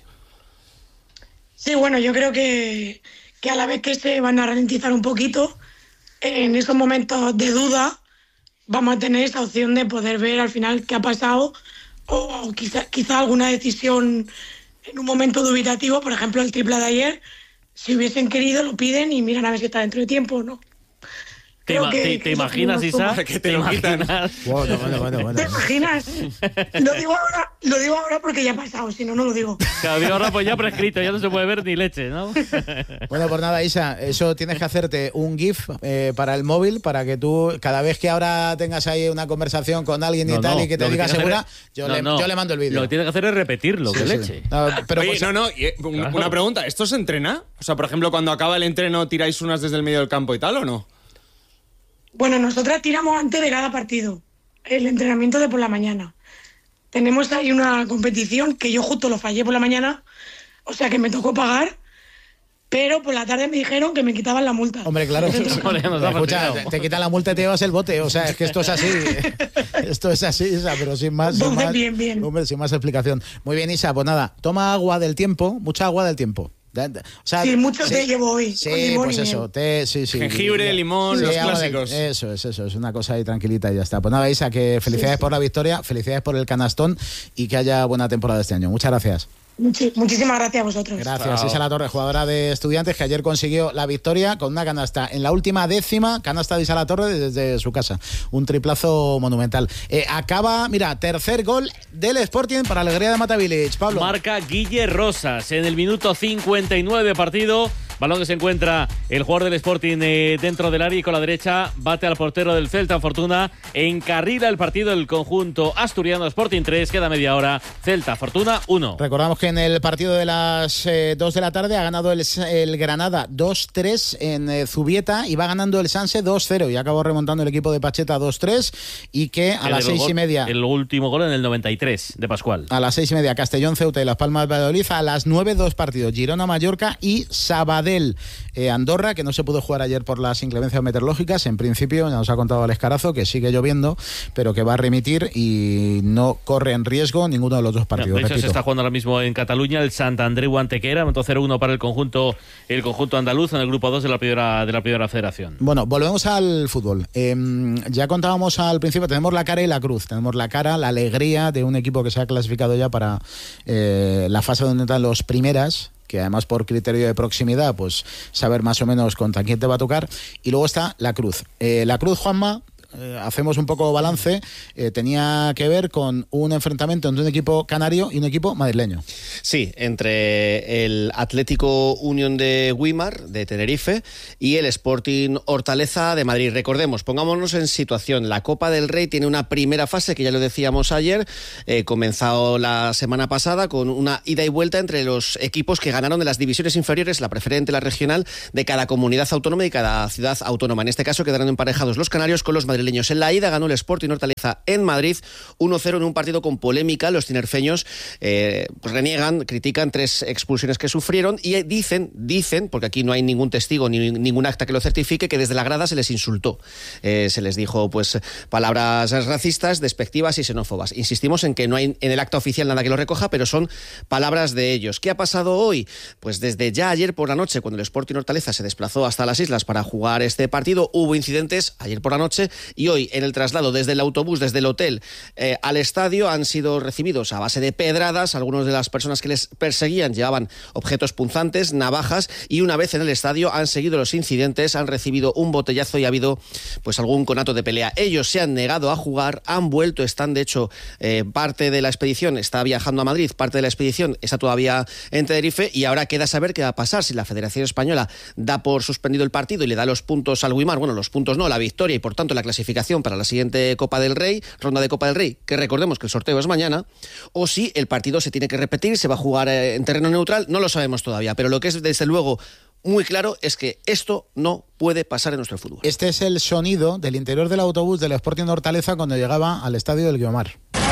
Sí, bueno, yo creo que a la vez que se van a ralentizar un poquito, en esos momentos de duda vamos a tener esa opción de poder ver al final qué ha pasado o quizá alguna decisión en un momento dubitativo, por ejemplo el triple de ayer, si hubiesen querido lo piden y miran a ver si está dentro de tiempo o no. ¿Te imaginas, Isa? Que te lo quitan. Bueno. ¿Te imaginas? Lo digo ahora porque ya ha pasado, si no lo digo. Claro, ahora pues ya prescrito, ya no se puede ver ni leche, ¿no? Bueno, pues nada, Isa, eso tienes que hacerte un GIF para el móvil, para que tú, cada vez que ahora tengas ahí una conversación con alguien y tal, y que te diga segura, yo le mando el vídeo. Lo que tienes que hacer es repetirlo, que leche. No, pero oye, una pregunta, ¿esto se entrena? O sea, por ejemplo, cuando acaba el entreno, ¿tiráis unas desde el medio del campo y tal o no? Bueno, nosotras tiramos antes de cada partido, el entrenamiento de por la mañana. Tenemos ahí una competición que yo justo lo fallé por la mañana, o sea que me tocó pagar, pero por la tarde me dijeron que me quitaban la multa. Hombre, claro. Escucha, te quitan la multa y te llevas el bote, o sea, es que esto es así. Esto es así, Isa, pero sin más. Bien. Hombre, sin más explicación. Muy bien, Isa, pues nada, toma agua del tiempo, mucha agua del tiempo. O sea, sí, mucho té llevo hoy. Sí, pues eso, té, sí. Jengibre, limón, los clásicos. Eso es una cosa ahí tranquilita y ya está. Pues nada, Isa, que felicidades por la victoria, felicidades por el canastón y que haya buena temporada este año. Muchas gracias. Muchísimas gracias a vosotros. Gracias. Chao. Isa Latorre, jugadora de Estudiantes, que ayer consiguió la victoria con una canasta en la última décima, canasta de Isa Latorre desde su casa. Un triplazo monumental. Acaba, mira, tercer gol del Sporting para alegría de Mata Village. Pablo. Marca Guille Rosas en el minuto 59 de partido. Balón que se encuentra el jugador del Sporting dentro del área y con la derecha bate al portero del Celta Fortuna. Encarrila el partido del conjunto asturiano. Sporting 3, queda media hora. Celta Fortuna 1. Recordamos que en el partido de las 2 de la tarde ha ganado el Granada 2-3 en Zubieta y va ganando el Sanse 2-0 y acabó remontando el equipo de Pacheta 2-3 y que a las 6:30... El último gol en el 93 de Pascual. A las 6:30 Castellón, Ceuta y Las Palmas Valladolid. A las 9 2 partidos, Girona, Mallorca y Sabadell. Sabadell, Andorra, que no se pudo jugar ayer por las inclemencias meteorológicas. En principio, ya nos ha contado Alex Carazo que sigue lloviendo, pero que va a remitir y no corre en riesgo ninguno de los dos partidos. De hecho, se está jugando ahora mismo en Cataluña el Sant Andreu Antequera, 0-1 para el conjunto andaluz en el grupo 2 de la primera federación. Bueno, volvemos al fútbol. Ya contábamos al principio, tenemos la cara y la cruz. Tenemos la cara, la alegría de un equipo que se ha clasificado ya para la fase donde están los primeras, que además por criterio de proximidad, pues saber más o menos contra quién te va a tocar. Y luego está la cruz. La cruz, Juanma, hacemos un poco balance, tenía que ver con un enfrentamiento entre un equipo canario y un equipo madrileño. Sí, entre el Atlético Unión de Güímar, de Tenerife, y el Sporting Hortaleza de Madrid. Recordemos, pongámonos en situación, la Copa del Rey tiene una primera fase, que ya lo decíamos ayer, comenzado la semana pasada, con una ida y vuelta entre los equipos que ganaron de las divisiones inferiores, la preferente, la regional, de cada comunidad autónoma y cada ciudad autónoma. En este caso quedaron emparejados los canarios con los madrileños. En la ida ganó el Sporting Hortaleza en Madrid 1-0 en un partido con polémica. Los tinerfeños reniegan, critican 3 expulsiones que sufrieron y dicen, porque aquí no hay ningún testigo ni ningún acta que lo certifique, que desde la grada se les insultó. Se les dijo pues palabras racistas, despectivas y xenófobas. Insistimos en que no hay en el acta oficial nada que lo recoja, pero son palabras de ellos. ¿Qué ha pasado hoy? Pues desde ya ayer por la noche, cuando el Sporting Hortaleza se desplazó hasta las islas para jugar este partido, hubo incidentes ayer por la noche. Y hoy, en el traslado desde el autobús, desde el hotel al estadio, han sido recibidos a base de pedradas. Algunas de las personas que les perseguían llevaban objetos punzantes, navajas, y una vez en el estadio han seguido los incidentes, han recibido un botellazo y ha habido pues algún conato de pelea. Ellos se han negado a jugar, han vuelto, están de hecho, parte de la expedición está viajando a Madrid, parte de la expedición está todavía en Tenerife, y ahora queda saber qué va a pasar si la Federación Española da por suspendido el partido y le da los puntos al Güímar. Bueno, los puntos no, la victoria y por tanto la clasificación para la siguiente Copa del Rey, ronda de Copa del Rey, que recordemos que el sorteo es mañana, o si el partido se tiene que repetir, se va a jugar en terreno neutral, no lo sabemos todavía, pero lo que es desde luego muy claro es que esto no puede pasar en nuestro fútbol. Este es el sonido del interior del autobús del Sporting Hortaleza cuando llegaba al estadio del Guiomar.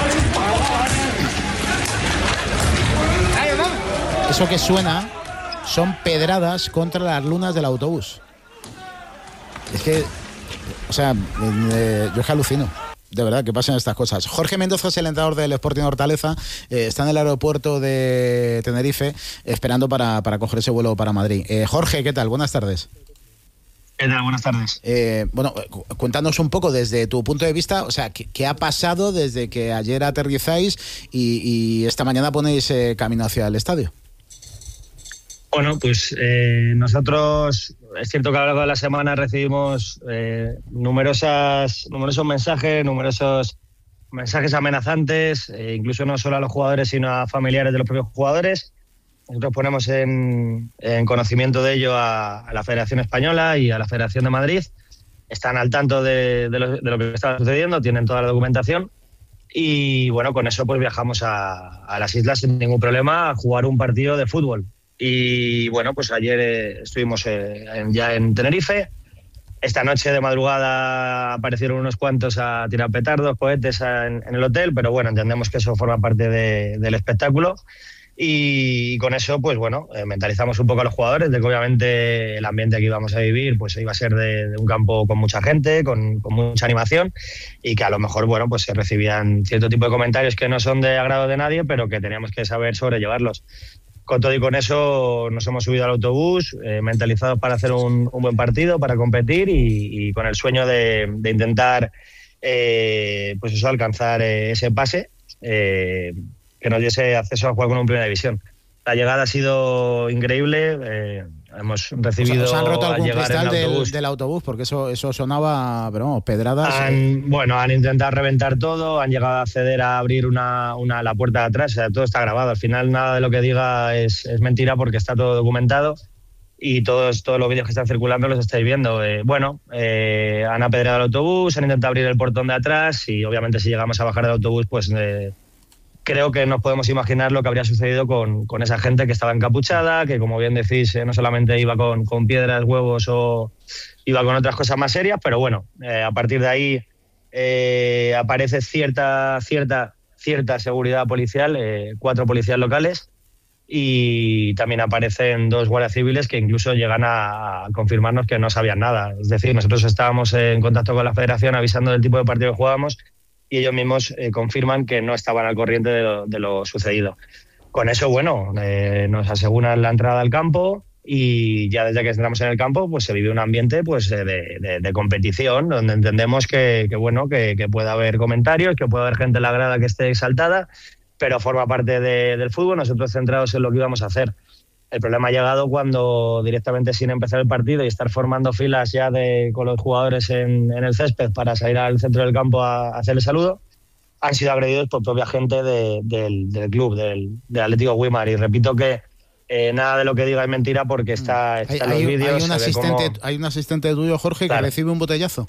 Eso que suena son pedradas contra las lunas del autobús. Es que, o sea, yo es que alucino. De verdad, que pasen estas cosas. Jorge Mendoza es el entrenador del Sporting Hortaleza, está en el aeropuerto de Tenerife esperando para coger ese vuelo para Madrid. Jorge, ¿qué tal? Buenas tardes. ¿Qué tal? Buenas tardes. Bueno, cuéntanos un poco desde tu punto de vista, o sea, ¿qué ha pasado desde que ayer aterrizáis y esta mañana ponéis camino hacia el estadio? Bueno, pues nosotros, es cierto que a lo largo de la semana recibimos numerosos mensajes amenazantes, incluso no solo a los jugadores, sino a familiares de los propios jugadores. Nosotros ponemos en conocimiento de ello a la Federación Española y a la Federación de Madrid. Están al tanto de lo que está sucediendo, tienen toda la documentación. Y bueno, con eso pues viajamos a las islas sin ningún problema a jugar un partido de fútbol. Y bueno, pues ayer estuvimos ya en Tenerife. Esta noche de madrugada aparecieron unos cuantos a tirar petardos, cohetes en el hotel, pero bueno, entendemos que eso forma parte del espectáculo. Y con eso, pues bueno, mentalizamos un poco a los jugadores de que obviamente el ambiente que íbamos a vivir pues iba a ser de un campo con mucha gente, con mucha animación, y que a lo mejor, bueno, pues se recibían cierto tipo de comentarios que no son de agrado de nadie, pero que teníamos que saber sobrellevarlos. Con todo y con eso nos hemos subido al autobús, mentalizados para hacer un buen partido, para competir y con el sueño de intentar pues eso, alcanzar ese pase que nos diese acceso a jugar con una primera división. La llegada ha sido increíble, hemos recibido... ¿Os han roto algún cristal del autobús? Porque eso sonaba, pero vamos, pedradas. Han intentado reventar todo, han llegado a acceder a abrir la puerta de atrás, o sea, todo está grabado. Al final nada de lo que diga es mentira porque está todo documentado y todos los vídeos que están circulando los estáis viendo. Han apedreado el autobús, han intentado abrir el portón de atrás y obviamente si llegamos a bajar del autobús, pues... creo que nos podemos imaginar lo que habría sucedido con esa gente que estaba encapuchada, que como bien decís, no solamente iba con piedras, huevos o iba con otras cosas más serias, pero bueno, a partir de ahí aparece cierta seguridad policial, 4 policías locales, y también aparecen 2 guardias civiles que incluso llegan a confirmarnos que no sabían nada. Es decir, nosotros estábamos en contacto con la federación avisando del tipo de partido que jugábamos y ellos mismos confirman que no estaban al corriente de lo sucedido. Con eso, bueno, nos aseguran la entrada al campo y ya desde que entramos en el campo pues se vive un ambiente pues de competición, donde entendemos que puede haber comentarios, que puede haber gente en la grada que esté exaltada, pero forma parte del fútbol, nosotros centrados en lo que íbamos a hacer. El problema ha llegado cuando directamente sin empezar el partido y estar formando filas ya con los jugadores en el césped para salir al centro del campo a hacer el saludo, han sido agredidos por propia gente del club, del Atlético Güímar. Y repito que nada de lo que diga es mentira porque está en los vídeos. Hay un asistente tuyo, Jorge, que recibe un botellazo.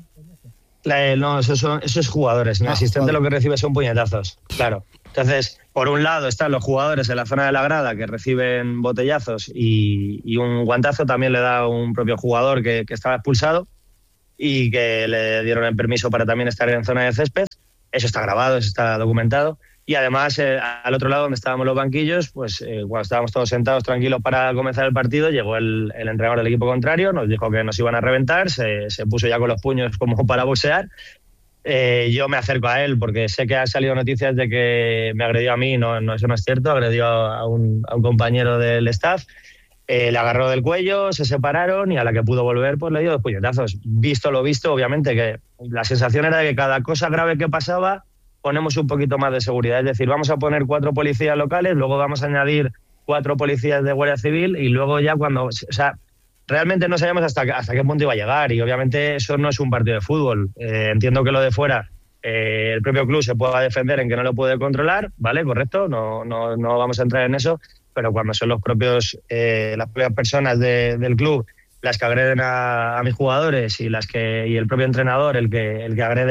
No, eso es jugadores. El asistente lo que recibe son puñetazos, claro. Entonces, por un lado están los jugadores en la zona de la grada que reciben botellazos y un guantazo también le da un propio jugador que estaba expulsado y que le dieron el permiso para también estar en zona de césped. Eso está grabado, eso está documentado. Y además, al otro lado donde estábamos los banquillos, pues cuando estábamos todos sentados tranquilos para comenzar el partido, llegó el entrenador del equipo contrario, nos dijo que nos iban a reventar, se puso ya con los puños como para boxear. Yo me acerco a él porque sé que han salido noticias de que me agredió a mí, eso no es cierto, agredió a un compañero del staff, le agarró del cuello, se separaron y a la que pudo volver pues le dio 2 puñetazos. Visto lo visto, obviamente que la sensación era de que cada cosa grave que pasaba ponemos un poquito más de seguridad, es decir, vamos a poner 4 policías locales, luego vamos a añadir 4 policías de Guardia Civil y luego ya realmente no sabíamos hasta qué punto iba a llegar y obviamente eso no es un partido de fútbol. Entiendo que lo de fuera, el propio club se pueda defender en que no lo puede controlar, ¿vale? Correcto, no vamos a entrar en eso, pero cuando son las propias personas del club las que agreden a mis jugadores y el propio entrenador el que agrede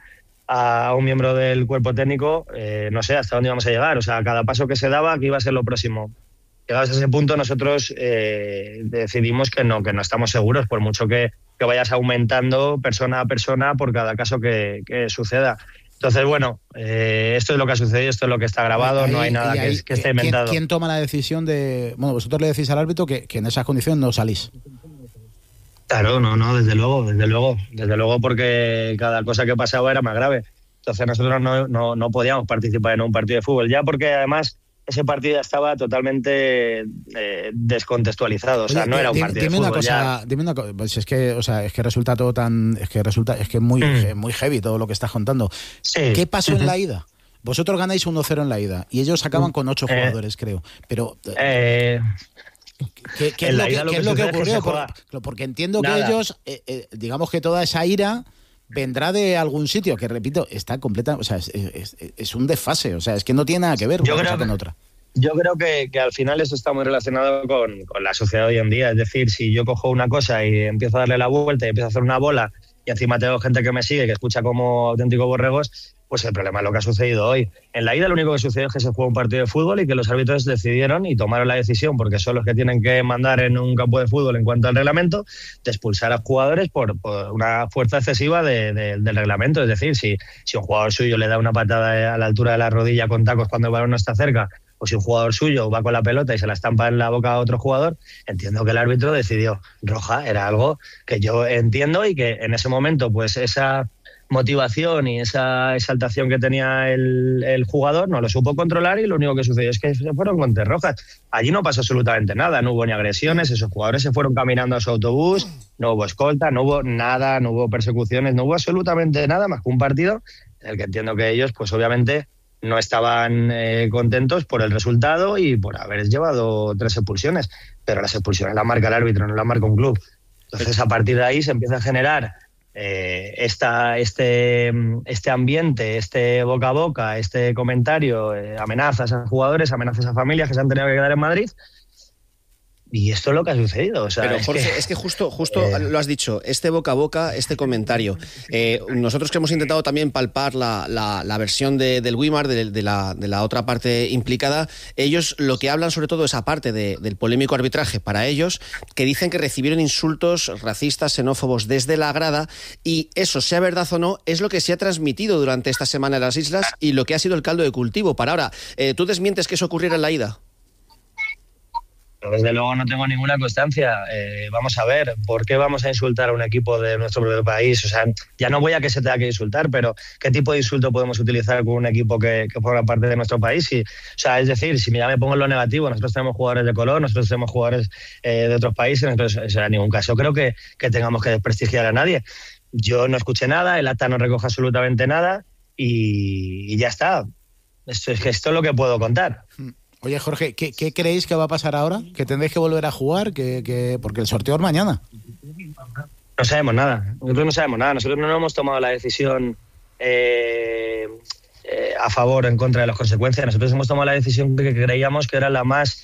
a un miembro del cuerpo técnico, no sé hasta dónde íbamos a llegar. O sea, cada paso que se daba, que iba a ser lo próximo. Llegados a ese punto, nosotros decidimos que no estamos seguros, por mucho que vayas aumentando persona a persona por cada caso que suceda. Entonces, bueno, esto es lo que ha sucedido, esto es lo que está grabado, no hay nada que esté inventado. ¿Quién toma la decisión de...? Bueno, vosotros le decís al árbitro que en esas condiciones no salís. Claro, no, desde luego, porque cada cosa que pasaba era más grave. Entonces nosotros no podíamos participar en un partido de fútbol, ya porque además ese partido ya estaba totalmente descontextualizado, o sea, no era un partido de fútbol. Dime una cosa, pues es que resulta todo tan, es que muy heavy todo lo que estás contando. Sí. ¿Qué pasó en la ida? Vosotros ganáis 1-0 en la ida y ellos acaban con 8 jugadores, creo, pero ¿Qué es lo que ocurrió? Porque entiendo que ellos, digamos que toda esa ira vendrá de algún sitio, que repito, está completa, o sea, es un desfase, o sea, es que no tiene nada que ver una cosa con otra. Yo creo que al final eso está muy relacionado con la sociedad de hoy en día, es decir, si yo cojo una cosa y empiezo a darle la vuelta y empiezo a hacer una bola y encima tengo gente que me sigue, que escucha como auténticos borregos, pues el problema es lo que ha sucedido hoy. En la ida lo único que sucedió es que se jugó un partido de fútbol y que los árbitros decidieron y tomaron la decisión, porque son los que tienen que mandar en un campo de fútbol en cuanto al reglamento, de expulsar a jugadores por una fuerza excesiva del reglamento. Es decir, si un jugador suyo le da una patada a la altura de la rodilla con tacos cuando el balón no está cerca, o si un jugador suyo va con la pelota y se la estampa en la boca a otro jugador, entiendo que el árbitro decidió roja. Era algo que yo entiendo y que en ese momento pues esa motivación y esa exaltación que tenía el jugador no lo supo controlar y lo único que sucedió es que se fueron con 3 rojas. Allí no pasó absolutamente nada, no hubo ni agresiones, esos jugadores se fueron caminando a su autobús, no hubo escolta, no hubo nada, no hubo persecuciones, no hubo absolutamente nada más que un partido en el que entiendo que ellos pues obviamente no estaban contentos por el resultado y por haber llevado 3 expulsiones, pero las expulsiones las marca el árbitro, no las marca un club. Entonces a partir de ahí se empieza a generar este ambiente, este boca a boca, este comentario, amenazas a jugadores, amenazas a familias que se han tenido que quedar en Madrid. Y esto es lo que ha sucedido. O sea, pero Jorge, es que justo lo has dicho, este boca a boca, este comentario. Nosotros que hemos intentado también palpar la versión del Güímar, de la otra parte implicada, ellos lo que hablan sobre todo es aparte del polémico arbitraje para ellos, que dicen que recibieron insultos racistas, xenófobos desde la grada, y eso, sea verdad o no, es lo que se ha transmitido durante esta semana en las islas y lo que ha sido el caldo de cultivo para ahora. ¿Tú desmientes que eso ocurriera en la ida? Desde luego no tengo ninguna constancia. Vamos a ver, ¿por qué vamos a insultar a un equipo de nuestro propio país? O sea, ya no voy a que se tenga que insultar, pero ¿qué tipo de insulto podemos utilizar con un equipo que forma parte de nuestro país? O sea, es decir, si ya me pongo en lo negativo, nosotros tenemos jugadores de color, nosotros tenemos jugadores de otros países, entonces, o sea, en ningún caso creo que tengamos que desprestigiar a nadie. Yo no escuché nada, el acta no recoge absolutamente nada y ya está. Esto es lo que puedo contar. Oye, Jorge, ¿qué creéis que va a pasar ahora? ¿Que tendréis que volver a jugar? Porque el sorteo es mañana. No sabemos nada. Nosotros no sabemos nada. Nosotros no hemos tomado la decisión a favor o en contra de las consecuencias. Nosotros hemos tomado la decisión que creíamos que era la más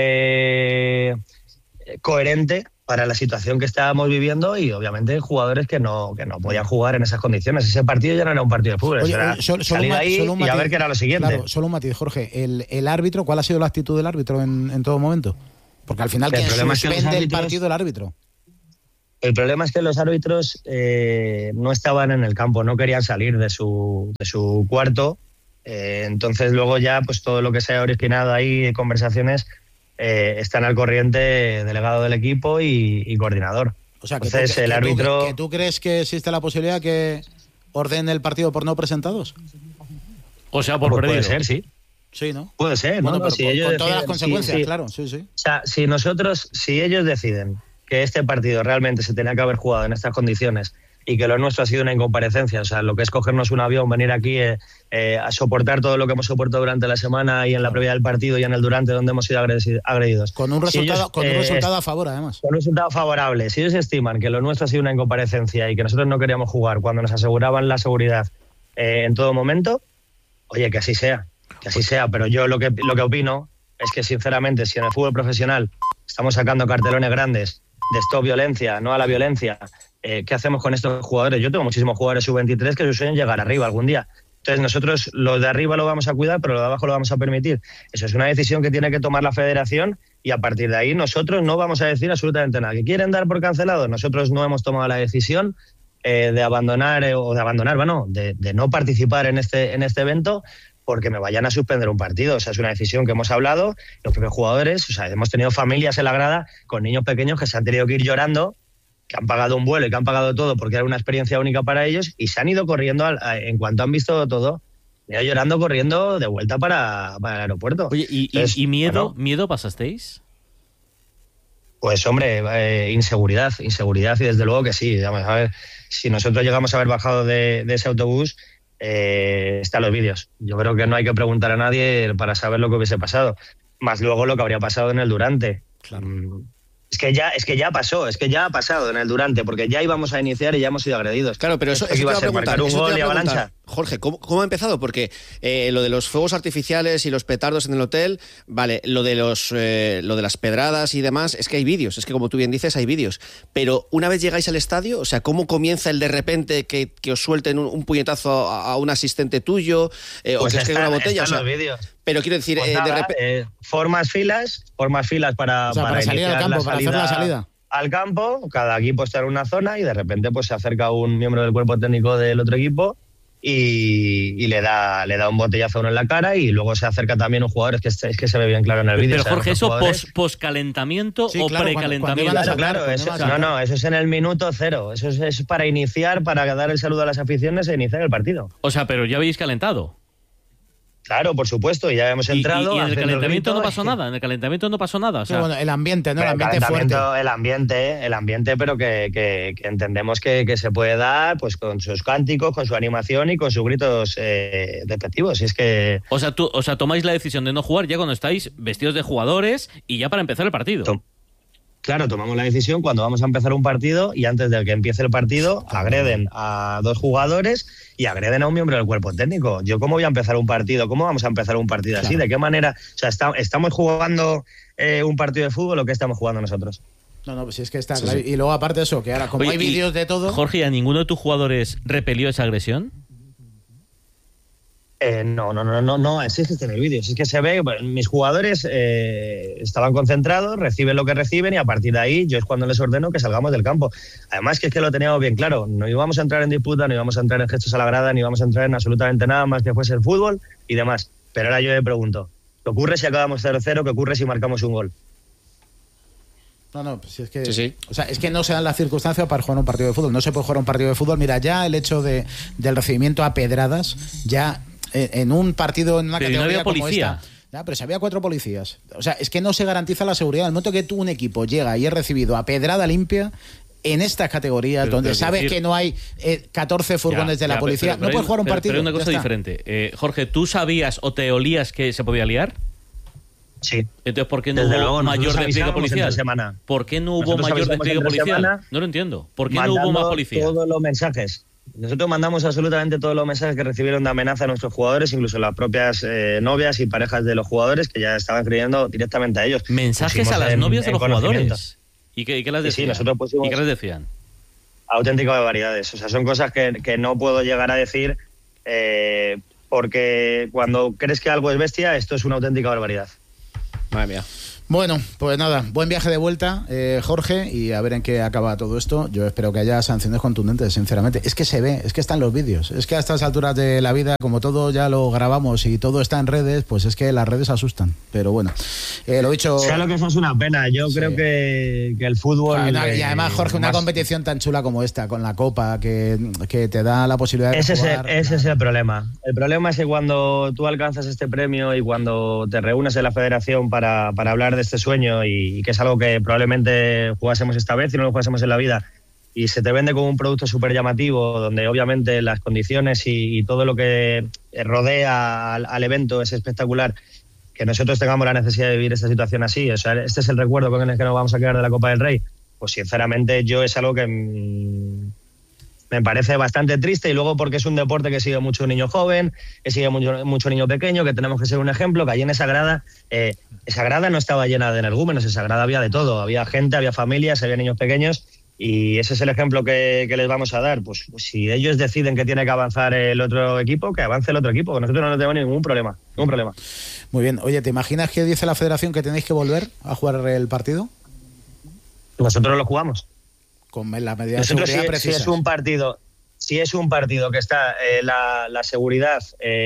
coherente para la situación que estábamos viviendo y obviamente jugadores que no podían jugar en esas condiciones. Ese partido ya no era un partido de fútbol. Oye, salir ahí y a ver qué era lo siguiente. Claro, solo un matiz, Jorge. El árbitro, ¿cuál ha sido la actitud del árbitro en todo momento? Porque al final quien suspende el partido el árbitro. El problema es que los árbitros no estaban en el campo, no querían salir de su cuarto. Entonces luego ya pues todo lo que se ha originado ahí, conversaciones, están al corriente delegado del equipo y coordinador. O sea, que entonces el árbitro... ¿Tú crees que existe la posibilidad que ordene el partido por no presentados? O sea, por perdido. Puede ser, sí. Sí, ¿no? Puede ser, bueno, ¿no? Pero si con ellos todas las consecuencias, sí. Claro, sí. O sea, si ellos deciden que este partido realmente se tenía que haber jugado en estas condiciones y que lo nuestro ha sido una incomparecencia, o sea, lo que es cogernos un avión, venir aquí a soportar todo lo que hemos soportado durante la semana y en la previa del partido y en el durante donde hemos sido agredidos. Con un resultado a favor, además. Con un resultado favorable. Si ellos estiman que lo nuestro ha sido una incomparecencia y que nosotros no queríamos jugar cuando nos aseguraban la seguridad en todo momento, oye, que así sea. Pero yo lo que opino es que, sinceramente, si en el fútbol profesional estamos sacando cartelones grandes de stop violencia, no a la violencia, ¿qué hacemos con estos jugadores? Yo tengo muchísimos jugadores sub-23 que suelen llegar arriba algún día. Entonces nosotros los de arriba lo vamos a cuidar, pero lo de abajo lo vamos a permitir. Eso es una decisión que tiene que tomar la federación y a partir de ahí nosotros no vamos a decir absolutamente nada. ¿Que quieren dar por cancelado? Nosotros no hemos tomado la decisión de abandonar, de no participar en este evento porque me vayan a suspender un partido. O sea, es una decisión que hemos hablado, los propios jugadores, o sea, hemos tenido familias en la grada con niños pequeños que se han tenido que ir llorando, que han pagado un vuelo y que han pagado todo porque era una experiencia única para ellos y se han ido corriendo, en cuanto han visto todo, llorando, corriendo de vuelta para el aeropuerto. Oye, ¿y miedo? Bueno, ¿miedo pasasteis? Pues hombre, inseguridad y desde luego que sí. Vamos a ver, si nosotros llegamos a haber bajado de ese autobús, están los vídeos. Yo creo que no hay que preguntar a nadie para saber lo que hubiese pasado, más luego lo que habría pasado en el durante. Claro. Es que ya pasado en el durante, porque ya íbamos a iniciar y ya hemos sido agredidos. Claro, pero eso iba a ser marcar un gol y avalancha. Jorge, ¿cómo ha empezado? Porque lo de los fuegos artificiales y los petardos en el hotel, vale, lo de las pedradas y demás, es que hay vídeos, es que como tú bien dices, hay vídeos. Pero una vez llegáis al estadio, o sea, ¿cómo comienza el de repente que os suelten un puñetazo a un asistente tuyo pues o que os caiga una botella? Están los vídeos. Pero quiero decir, pues nada, de repente... formas filas para salir al campo, para hacer la salida al campo. Cada equipo está en una zona y de repente pues se acerca un miembro del cuerpo técnico del otro equipo y le da un botellazo a uno en la cara y luego se acerca también un jugador, es que se ve bien claro en el vídeo. Pero Jorge, ¿eso post-calentamiento o precalentamiento? Claro, eso es en el minuto cero, eso es para iniciar, para dar el saludo a las aficiones e iniciar el partido. O sea, pero ya habéis calentado. Claro, por supuesto, ya hemos entrado. ¿Y en el calentamiento no pasó nada? ¿En el calentamiento no pasó nada? O sea, bueno, el ambiente, ¿no? El ambiente fuerte. El ambiente, pero que entendemos que se puede dar pues con sus cánticos, con su animación y con sus gritos despectivos. Es que... O sea, tomáis la decisión de no jugar ya cuando estáis vestidos de jugadores y ya para empezar el partido. Claro, tomamos la decisión cuando vamos a empezar un partido y antes de que empiece el partido agreden a 2 jugadores y agreden a un miembro del cuerpo técnico. ¿Yo cómo voy a empezar un partido? ¿Cómo vamos a empezar un partido así? ¿De qué manera? O sea, ¿estamos jugando un partido de fútbol o qué estamos jugando nosotros? No, pues es que está claro. Y luego aparte de eso, que ahora como hay vídeos de todo... Jorge, ¿a ninguno de tus jugadores repelió esa agresión? No, es que en el vídeo, es que se ve, mis jugadores estaban concentrados, reciben lo que reciben y a partir de ahí yo es cuando les ordeno que salgamos del campo. Además que es que lo teníamos bien claro, no íbamos a entrar en disputa, no íbamos a entrar en gestos a la grada, ni íbamos a entrar en absolutamente nada más que fuese el fútbol y demás. Pero ahora yo me pregunto, ¿qué ocurre si acabamos 0-0? ¿Qué ocurre si marcamos un gol? No, pues es que, sí. O sea, es que no se dan las circunstancias para jugar un partido de fútbol. No se puede jugar un partido de fútbol. Mira, ya el hecho del recibimiento a pedradas, ya en un partido, en una categoría no había como policía. esta. Ya, pero si había 4 policías. O sea, es que no se garantiza la seguridad. El momento que tú, un equipo, llega y es recibido a pedrada limpia, en estas categorías, donde sabes que no hay 14 furgones de la policía, no puedes jugar un partido. Pero hay una cosa diferente. Jorge, ¿tú sabías o te olías que se podía liar? Sí. Entonces, ¿por qué no hubo mayor despliegue policial? ¿Por qué no hubo mayor despliegue policial? No lo entiendo. ¿Por qué no hubo más policía? Todos los mensajes. Nosotros mandamos absolutamente todos los mensajes que recibieron de amenaza a nuestros jugadores, incluso las propias novias y parejas de los jugadores, que ya estaban escribiendo directamente a ellos. ¿Mensajes a las novias de los jugadores? ¿Y qué las decían? Sí, nosotros pusimos ¿Y qué les decían? Auténticas barbaridades. O sea, son cosas que no puedo llegar a decir porque cuando crees que algo es bestia, esto es una auténtica barbaridad. Madre mía. Bueno, pues nada, buen viaje de vuelta, Jorge, y a ver en qué acaba todo esto. Yo espero que haya sanciones contundentes, sinceramente. Es que se ve, es que están los vídeos. Es que a estas alturas de la vida, como todo ya lo grabamos y todo está en redes, pues es que las redes asustan. Pero bueno, lo dicho... Sea lo que eso es una pena. Yo creo que el fútbol... Y además, Jorge, una competición tan chula como esta, con la Copa, que te da la posibilidad de jugar... Ese es el problema. El problema es que cuando tú alcanzas este premio y cuando te reúnes en la federación para hablar de este sueño y que es algo que probablemente jugásemos esta vez y no lo jugásemos en la vida, y se te vende como un producto súper llamativo, donde obviamente las condiciones y todo lo que rodea al evento es espectacular, que nosotros tengamos la necesidad de vivir esta situación así. O sea, este es el recuerdo con el que nos vamos a quedar de la Copa del Rey. Pues sinceramente yo es algo que me parece bastante triste, y luego porque es un deporte que sigue mucho niño joven, que sigue mucho niño pequeño, que tenemos que ser un ejemplo, que allí en esa grada no estaba llena de energúmenos, esa grada había de todo, había gente, había familias, había niños pequeños, y ese es el ejemplo que les vamos a dar. Pues si ellos deciden que tiene que avanzar el otro equipo, que avance el otro equipo, que nosotros no tenemos ningún problema. Muy bien. Oye, ¿te imaginas que dice la federación que tenéis que volver a jugar el Nosotros lo jugamos. Con la medida de nosotros, seguridad precisa. Si es un partido que está la seguridad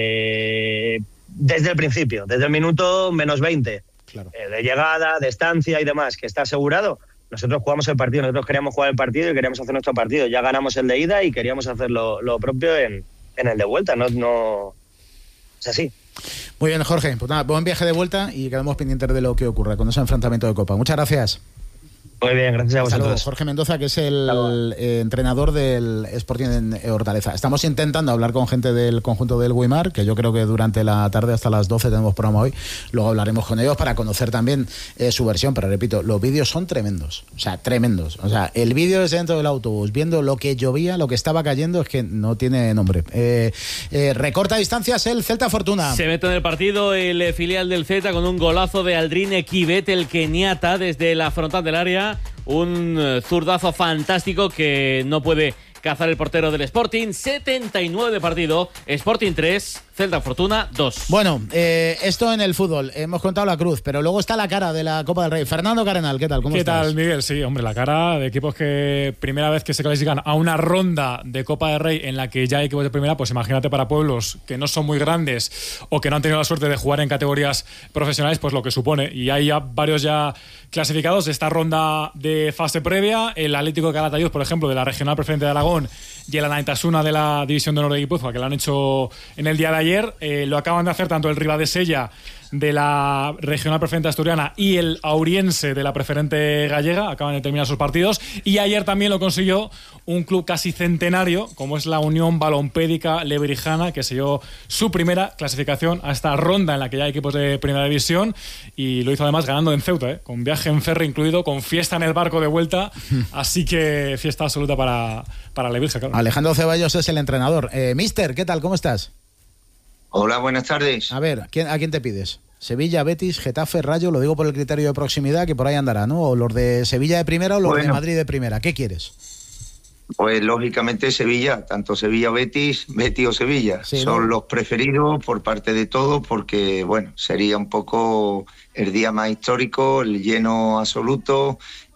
desde el principio, desde el minuto menos 20, claro, de llegada, de estancia y demás, que está asegurado, nosotros jugamos el partido. Nosotros queríamos jugar el partido y queríamos hacer nuestro partido. Ya ganamos el de ida y queríamos hacer lo propio en el de vuelta. No es así. Muy bien, Jorge. Pues nada, buen viaje de vuelta y quedamos pendientes de lo que ocurra con ese enfrentamiento de Copa. Muchas gracias. Muy bien, gracias a vosotros. Saludos. Jorge Mendoza, que es el entrenador del Sporting en Hortaleza. Estamos intentando hablar con gente del conjunto del Guimar, que yo creo que durante la tarde hasta las 12 tenemos programa hoy. Luego hablaremos con ellos para conocer también su versión. Pero repito, los vídeos son tremendos. O sea, tremendos. O sea, el vídeo desde dentro del autobús, viendo lo que llovía, lo que estaba cayendo, es que no tiene nombre. Recorta distancias el Celta Fortuna. Se mete en el partido el filial del Celta con un golazo de Aldrin Equibet, el keniata, desde la frontal del área. Un zurdazo fantástico que no puede cazar el portero del Sporting. 79 de partido, Sporting 3, Celta Fortuna 2. Bueno, esto en el fútbol, hemos contado la cruz, pero luego está la cara de la Copa del Rey. Fernando Carenal, ¿qué tal? ¿Cómo estás? ¿Qué tal, Miguel? Sí, hombre, la cara de equipos que primera vez que se clasifican a una ronda de Copa del Rey en la que ya hay equipos de primera, pues imagínate para pueblos que no son muy grandes o que no han tenido la suerte de jugar en categorías profesionales, pues lo que supone. Y hay ya varios ya clasificados de esta ronda de fase previa. El Atlético de Calatayud, por ejemplo, de la Regional Preferente de Aragón, y el Anaitasuna de la División de Honor de Guipúzcoa, que lo han hecho en el día de ayer. Lo acaban de hacer tanto el Ribadesella de la Regional Preferente Asturiana y el Auriense de la Preferente Gallega. Acaban de terminar sus partidos. Y ayer también lo consiguió un club casi centenario, como es la Unión Balompédica Leverijana, que selló su primera clasificación a esta ronda en la que ya hay equipos de Primera División. Y lo hizo además ganando en Ceuta, con viaje en ferry incluido, con fiesta en el barco de vuelta. Así que fiesta absoluta para Levirja, claro. Alejandro Ceballos es el entrenador. Mister, ¿qué tal? ¿Cómo estás? Hola, buenas tardes. A ver, ¿a quién te pides? Sevilla, Betis, Getafe, Rayo, lo digo por el criterio de proximidad, que por ahí andará, ¿no? O los de Sevilla de primera o los de Madrid de primera. ¿Qué quieres? Pues lógicamente Sevilla, tanto Sevilla, Betis o Sevilla. Sí, son los preferidos por parte de todos, porque, bueno, sería un poco el día más histórico, el lleno absoluto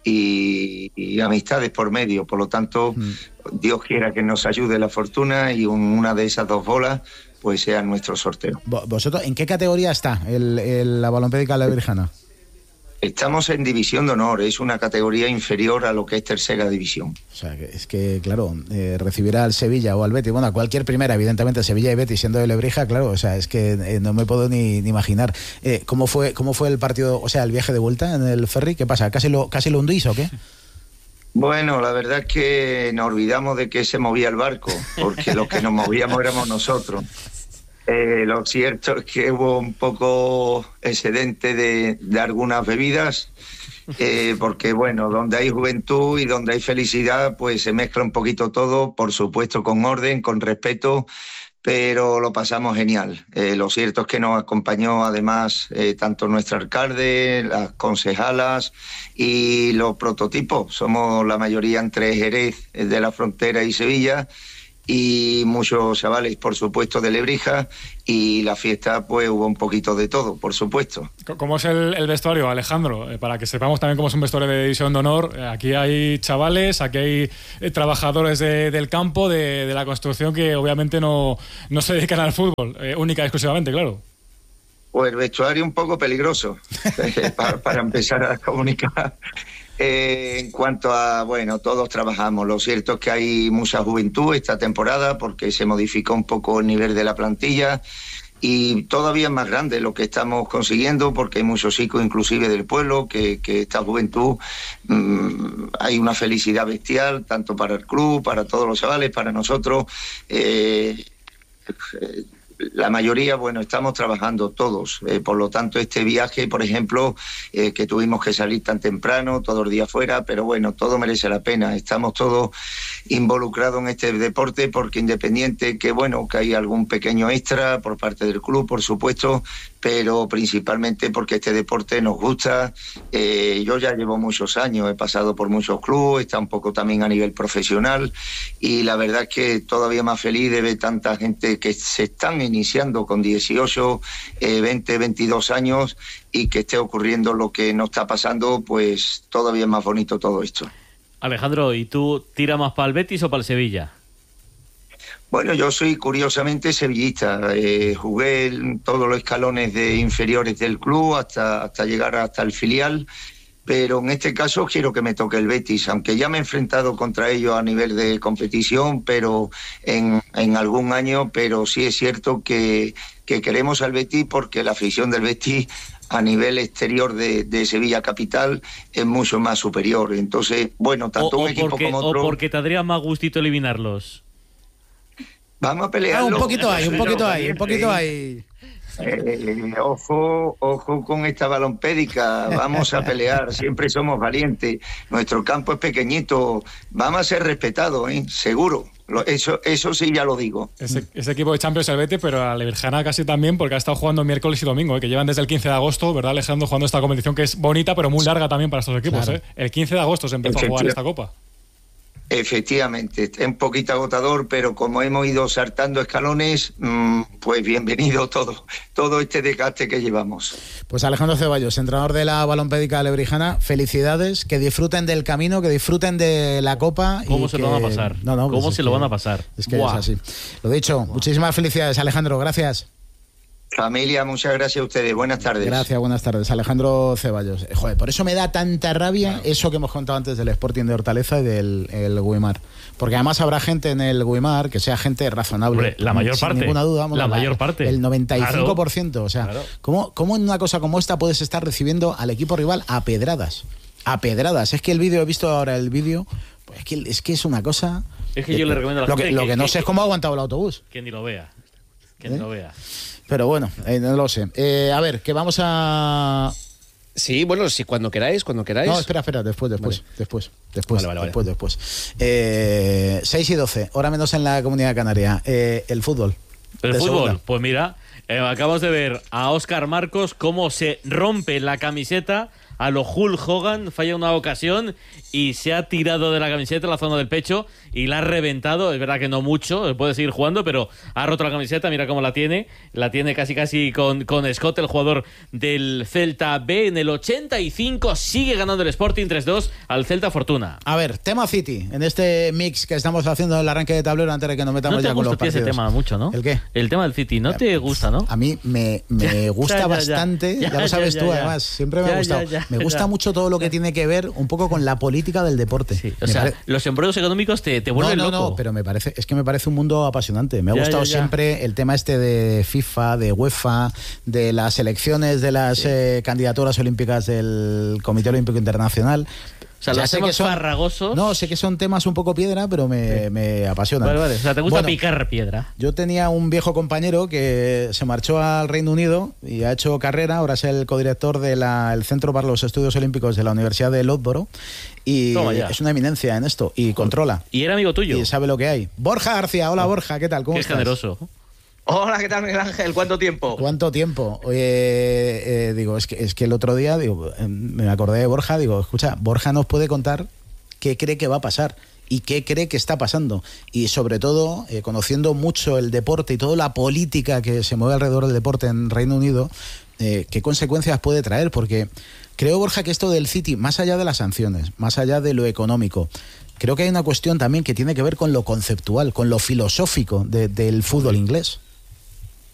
y amistades por medio. Por lo tanto, Dios quiera que nos ayude la fortuna y una de esas dos bolas pues sea nuestro sorteo. ¿Vosotros en qué categoría está la Balompédica Levirjana? Estamos en División de Honor, es una categoría inferior a lo que es tercera división. O sea, es que claro, recibir al Sevilla o al Betis, bueno, a cualquier primera, evidentemente Sevilla y Betis siendo de Lebrija, claro, o sea, es que no me puedo ni imaginar. ¿Cómo fue el partido, o sea, el viaje de vuelta en el ferry? ¿Qué pasa? ¿Casi lo hundís o qué? Bueno, la verdad es que nos olvidamos de que se movía el barco, porque los que nos movíamos éramos nosotros. Lo cierto es que hubo un poco excedente de algunas bebidas, porque bueno, donde hay juventud y donde hay felicidad, pues se mezcla un poquito todo, por supuesto con orden, con respeto, pero lo pasamos genial. Lo cierto es que nos acompañó además tanto nuestro alcalde, las concejalas y los prototipos. Somos la mayoría entre Jerez de la Frontera y Sevilla, y muchos chavales, por supuesto, de Lebrija, y la fiesta, pues hubo un poquito de todo, por supuesto. ¿Cómo es el vestuario, Alejandro? Para que sepamos también cómo es un vestuario de División de Honor. Aquí hay chavales, aquí hay trabajadores del campo, de la construcción, que obviamente no se dedican al fútbol, única y exclusivamente, claro. Pues el vestuario un poco peligroso, para empezar a comunicar. En cuanto a, bueno, todos trabajamos. Lo cierto es que hay mucha juventud esta temporada porque se modificó un poco el nivel de la plantilla y todavía es más grande lo que estamos consiguiendo porque hay muchos chicos inclusive del pueblo que esta juventud, hay una felicidad bestial tanto para el club, para todos los chavales, para nosotros. La mayoría, bueno, estamos trabajando todos, por lo tanto este viaje, por ejemplo, que tuvimos que salir tan temprano, todo el día fuera, pero bueno, todo merece la pena, estamos todos involucrados en este deporte porque independiente que, bueno, que hay algún pequeño extra por parte del club, por supuesto, pero principalmente porque este deporte nos gusta. Yo ya llevo muchos años, he pasado por muchos clubes, está un poco también a nivel profesional y la verdad es que todavía más feliz de ver tanta gente que se están iniciando con 18, 20, 22 años y que esté ocurriendo lo que nos está pasando, pues todavía es más bonito todo esto. Alejandro, ¿y tú tiras más para el Betis o para el Sevilla? Bueno, yo soy curiosamente sevillista. Jugué en todos los escalones de inferiores del club hasta llegar hasta el filial, pero en este caso quiero que me toque el Betis, aunque ya me he enfrentado contra ellos a nivel de competición, pero en algún año, pero sí es cierto que queremos al Betis porque la afición del Betis a nivel exterior de Sevilla capital es mucho más superior. Entonces, bueno, tanto un equipo como otro... ¿O porque te daría más gustito eliminarlos? Vamos a pelear. Un poquito hay. Ojo con esta balompédica, vamos a pelear, siempre somos valientes, nuestro campo es pequeñito, vamos a ser respetados, seguro, eso sí ya lo digo. Ese equipo de Champions el Betis, pero a la Virjana casi también, porque ha estado jugando miércoles y domingo, que llevan desde el 15 de agosto, ¿verdad, Alejandro? Jugando esta competición que es bonita, pero muy larga también para estos equipos. Claro. El 15 de agosto se empezó a jugar esta Copa. Efectivamente, es un poquito agotador, pero como hemos ido saltando escalones, pues bienvenido todo este desgaste que llevamos. Pues Alejandro Ceballos, entrenador de la Balompédica Lebrijana, felicidades, que disfruten del camino, que disfruten de la Copa. ¿Cómo se lo van a pasar? ¿Cómo se lo van a pasar? Es que es así. Lo dicho, muchísimas felicidades, Alejandro, gracias. Familia, muchas gracias a ustedes. Buenas tardes. Gracias, buenas tardes. Alejandro Ceballos. Joder, por eso me da tanta rabia eso que hemos contado antes del Sporting de Hortaleza y del Guimar. Porque además habrá gente en el Guimar que sea gente razonable. Hombre, la mayor parte. Sin ninguna duda. Vamos, la mayor parte. El 95%. Claro. O sea, claro. ¿cómo en una cosa como esta puedes estar recibiendo al equipo rival a pedradas? A pedradas. Es que el vídeo, he visto ahora el vídeo, pues es que es una cosa... Es que yo le recomiendo a la gente lo que no sé es cómo ha aguantado el autobús. Que ni lo vea. Que ni lo vea. Pero bueno, no lo sé. A ver, que vamos a... Sí, bueno, sí, cuando queráis. No, espera, después. Vale. Después. 6 y 12, hora menos en la Comunidad Canaria. El fútbol. El fútbol, segunda. Pues mira, acabamos de ver a Óscar Marcos cómo se rompe la camiseta a lo Hulk Hogan, falla una ocasión y se ha tirado de la camiseta en la zona del pecho y la ha reventado. Es verdad que no mucho, puede seguir jugando, pero ha roto la camiseta, mira cómo la tiene casi con Scott, el jugador del Celta B. En el 85 sigue ganando el Sporting 3-2 al Celta Fortuna. A ver, tema City, en este mix que estamos haciendo en el arranque de tablero antes de que nos metamos ya con los partidos. No te gusta ese tema mucho, ¿no? ¿El qué? El tema del City, ¿no te gusta, no? A mí me gusta bastante, ya lo sabes tú además, siempre me ha gustado. Me gusta mucho todo lo que tiene que ver un poco con la política del deporte. Sí, o sea, los embrollos económicos te vuelven loco. No, pero me parece un mundo apasionante. Me ha gustado siempre el tema este de FIFA, de UEFA, de las elecciones de las candidaturas olímpicas del Comité Olímpico Internacional. O sea, los temas farragosos. No, sé que son temas un poco piedra, pero me apasionan. Vale. O sea, te gusta picar piedra. Yo tenía un viejo compañero que se marchó al Reino Unido y ha hecho carrera. Ahora es el codirector del Centro para los Estudios Olímpicos de la Universidad de Loughborough. Y es una eminencia en esto. Y controla. Y era amigo tuyo. Y sabe lo que hay. Borja García. Hola, Borja. ¿Qué tal? ¿Cómo estás? Qué generoso. Hola, ¿qué tal, Miguel Ángel? ¿Cuánto tiempo? Digo, es que el otro día me acordé de Borja. Digo, escucha, Borja nos puede contar qué cree que va a pasar y qué cree que está pasando. Y sobre todo, conociendo mucho el deporte y toda la política que se mueve alrededor del deporte en Reino Unido, qué consecuencias puede traer. Porque creo, Borja, que esto del City, más allá de las sanciones, más allá de lo económico, creo que hay una cuestión también que tiene que ver con lo conceptual, con lo filosófico del fútbol inglés.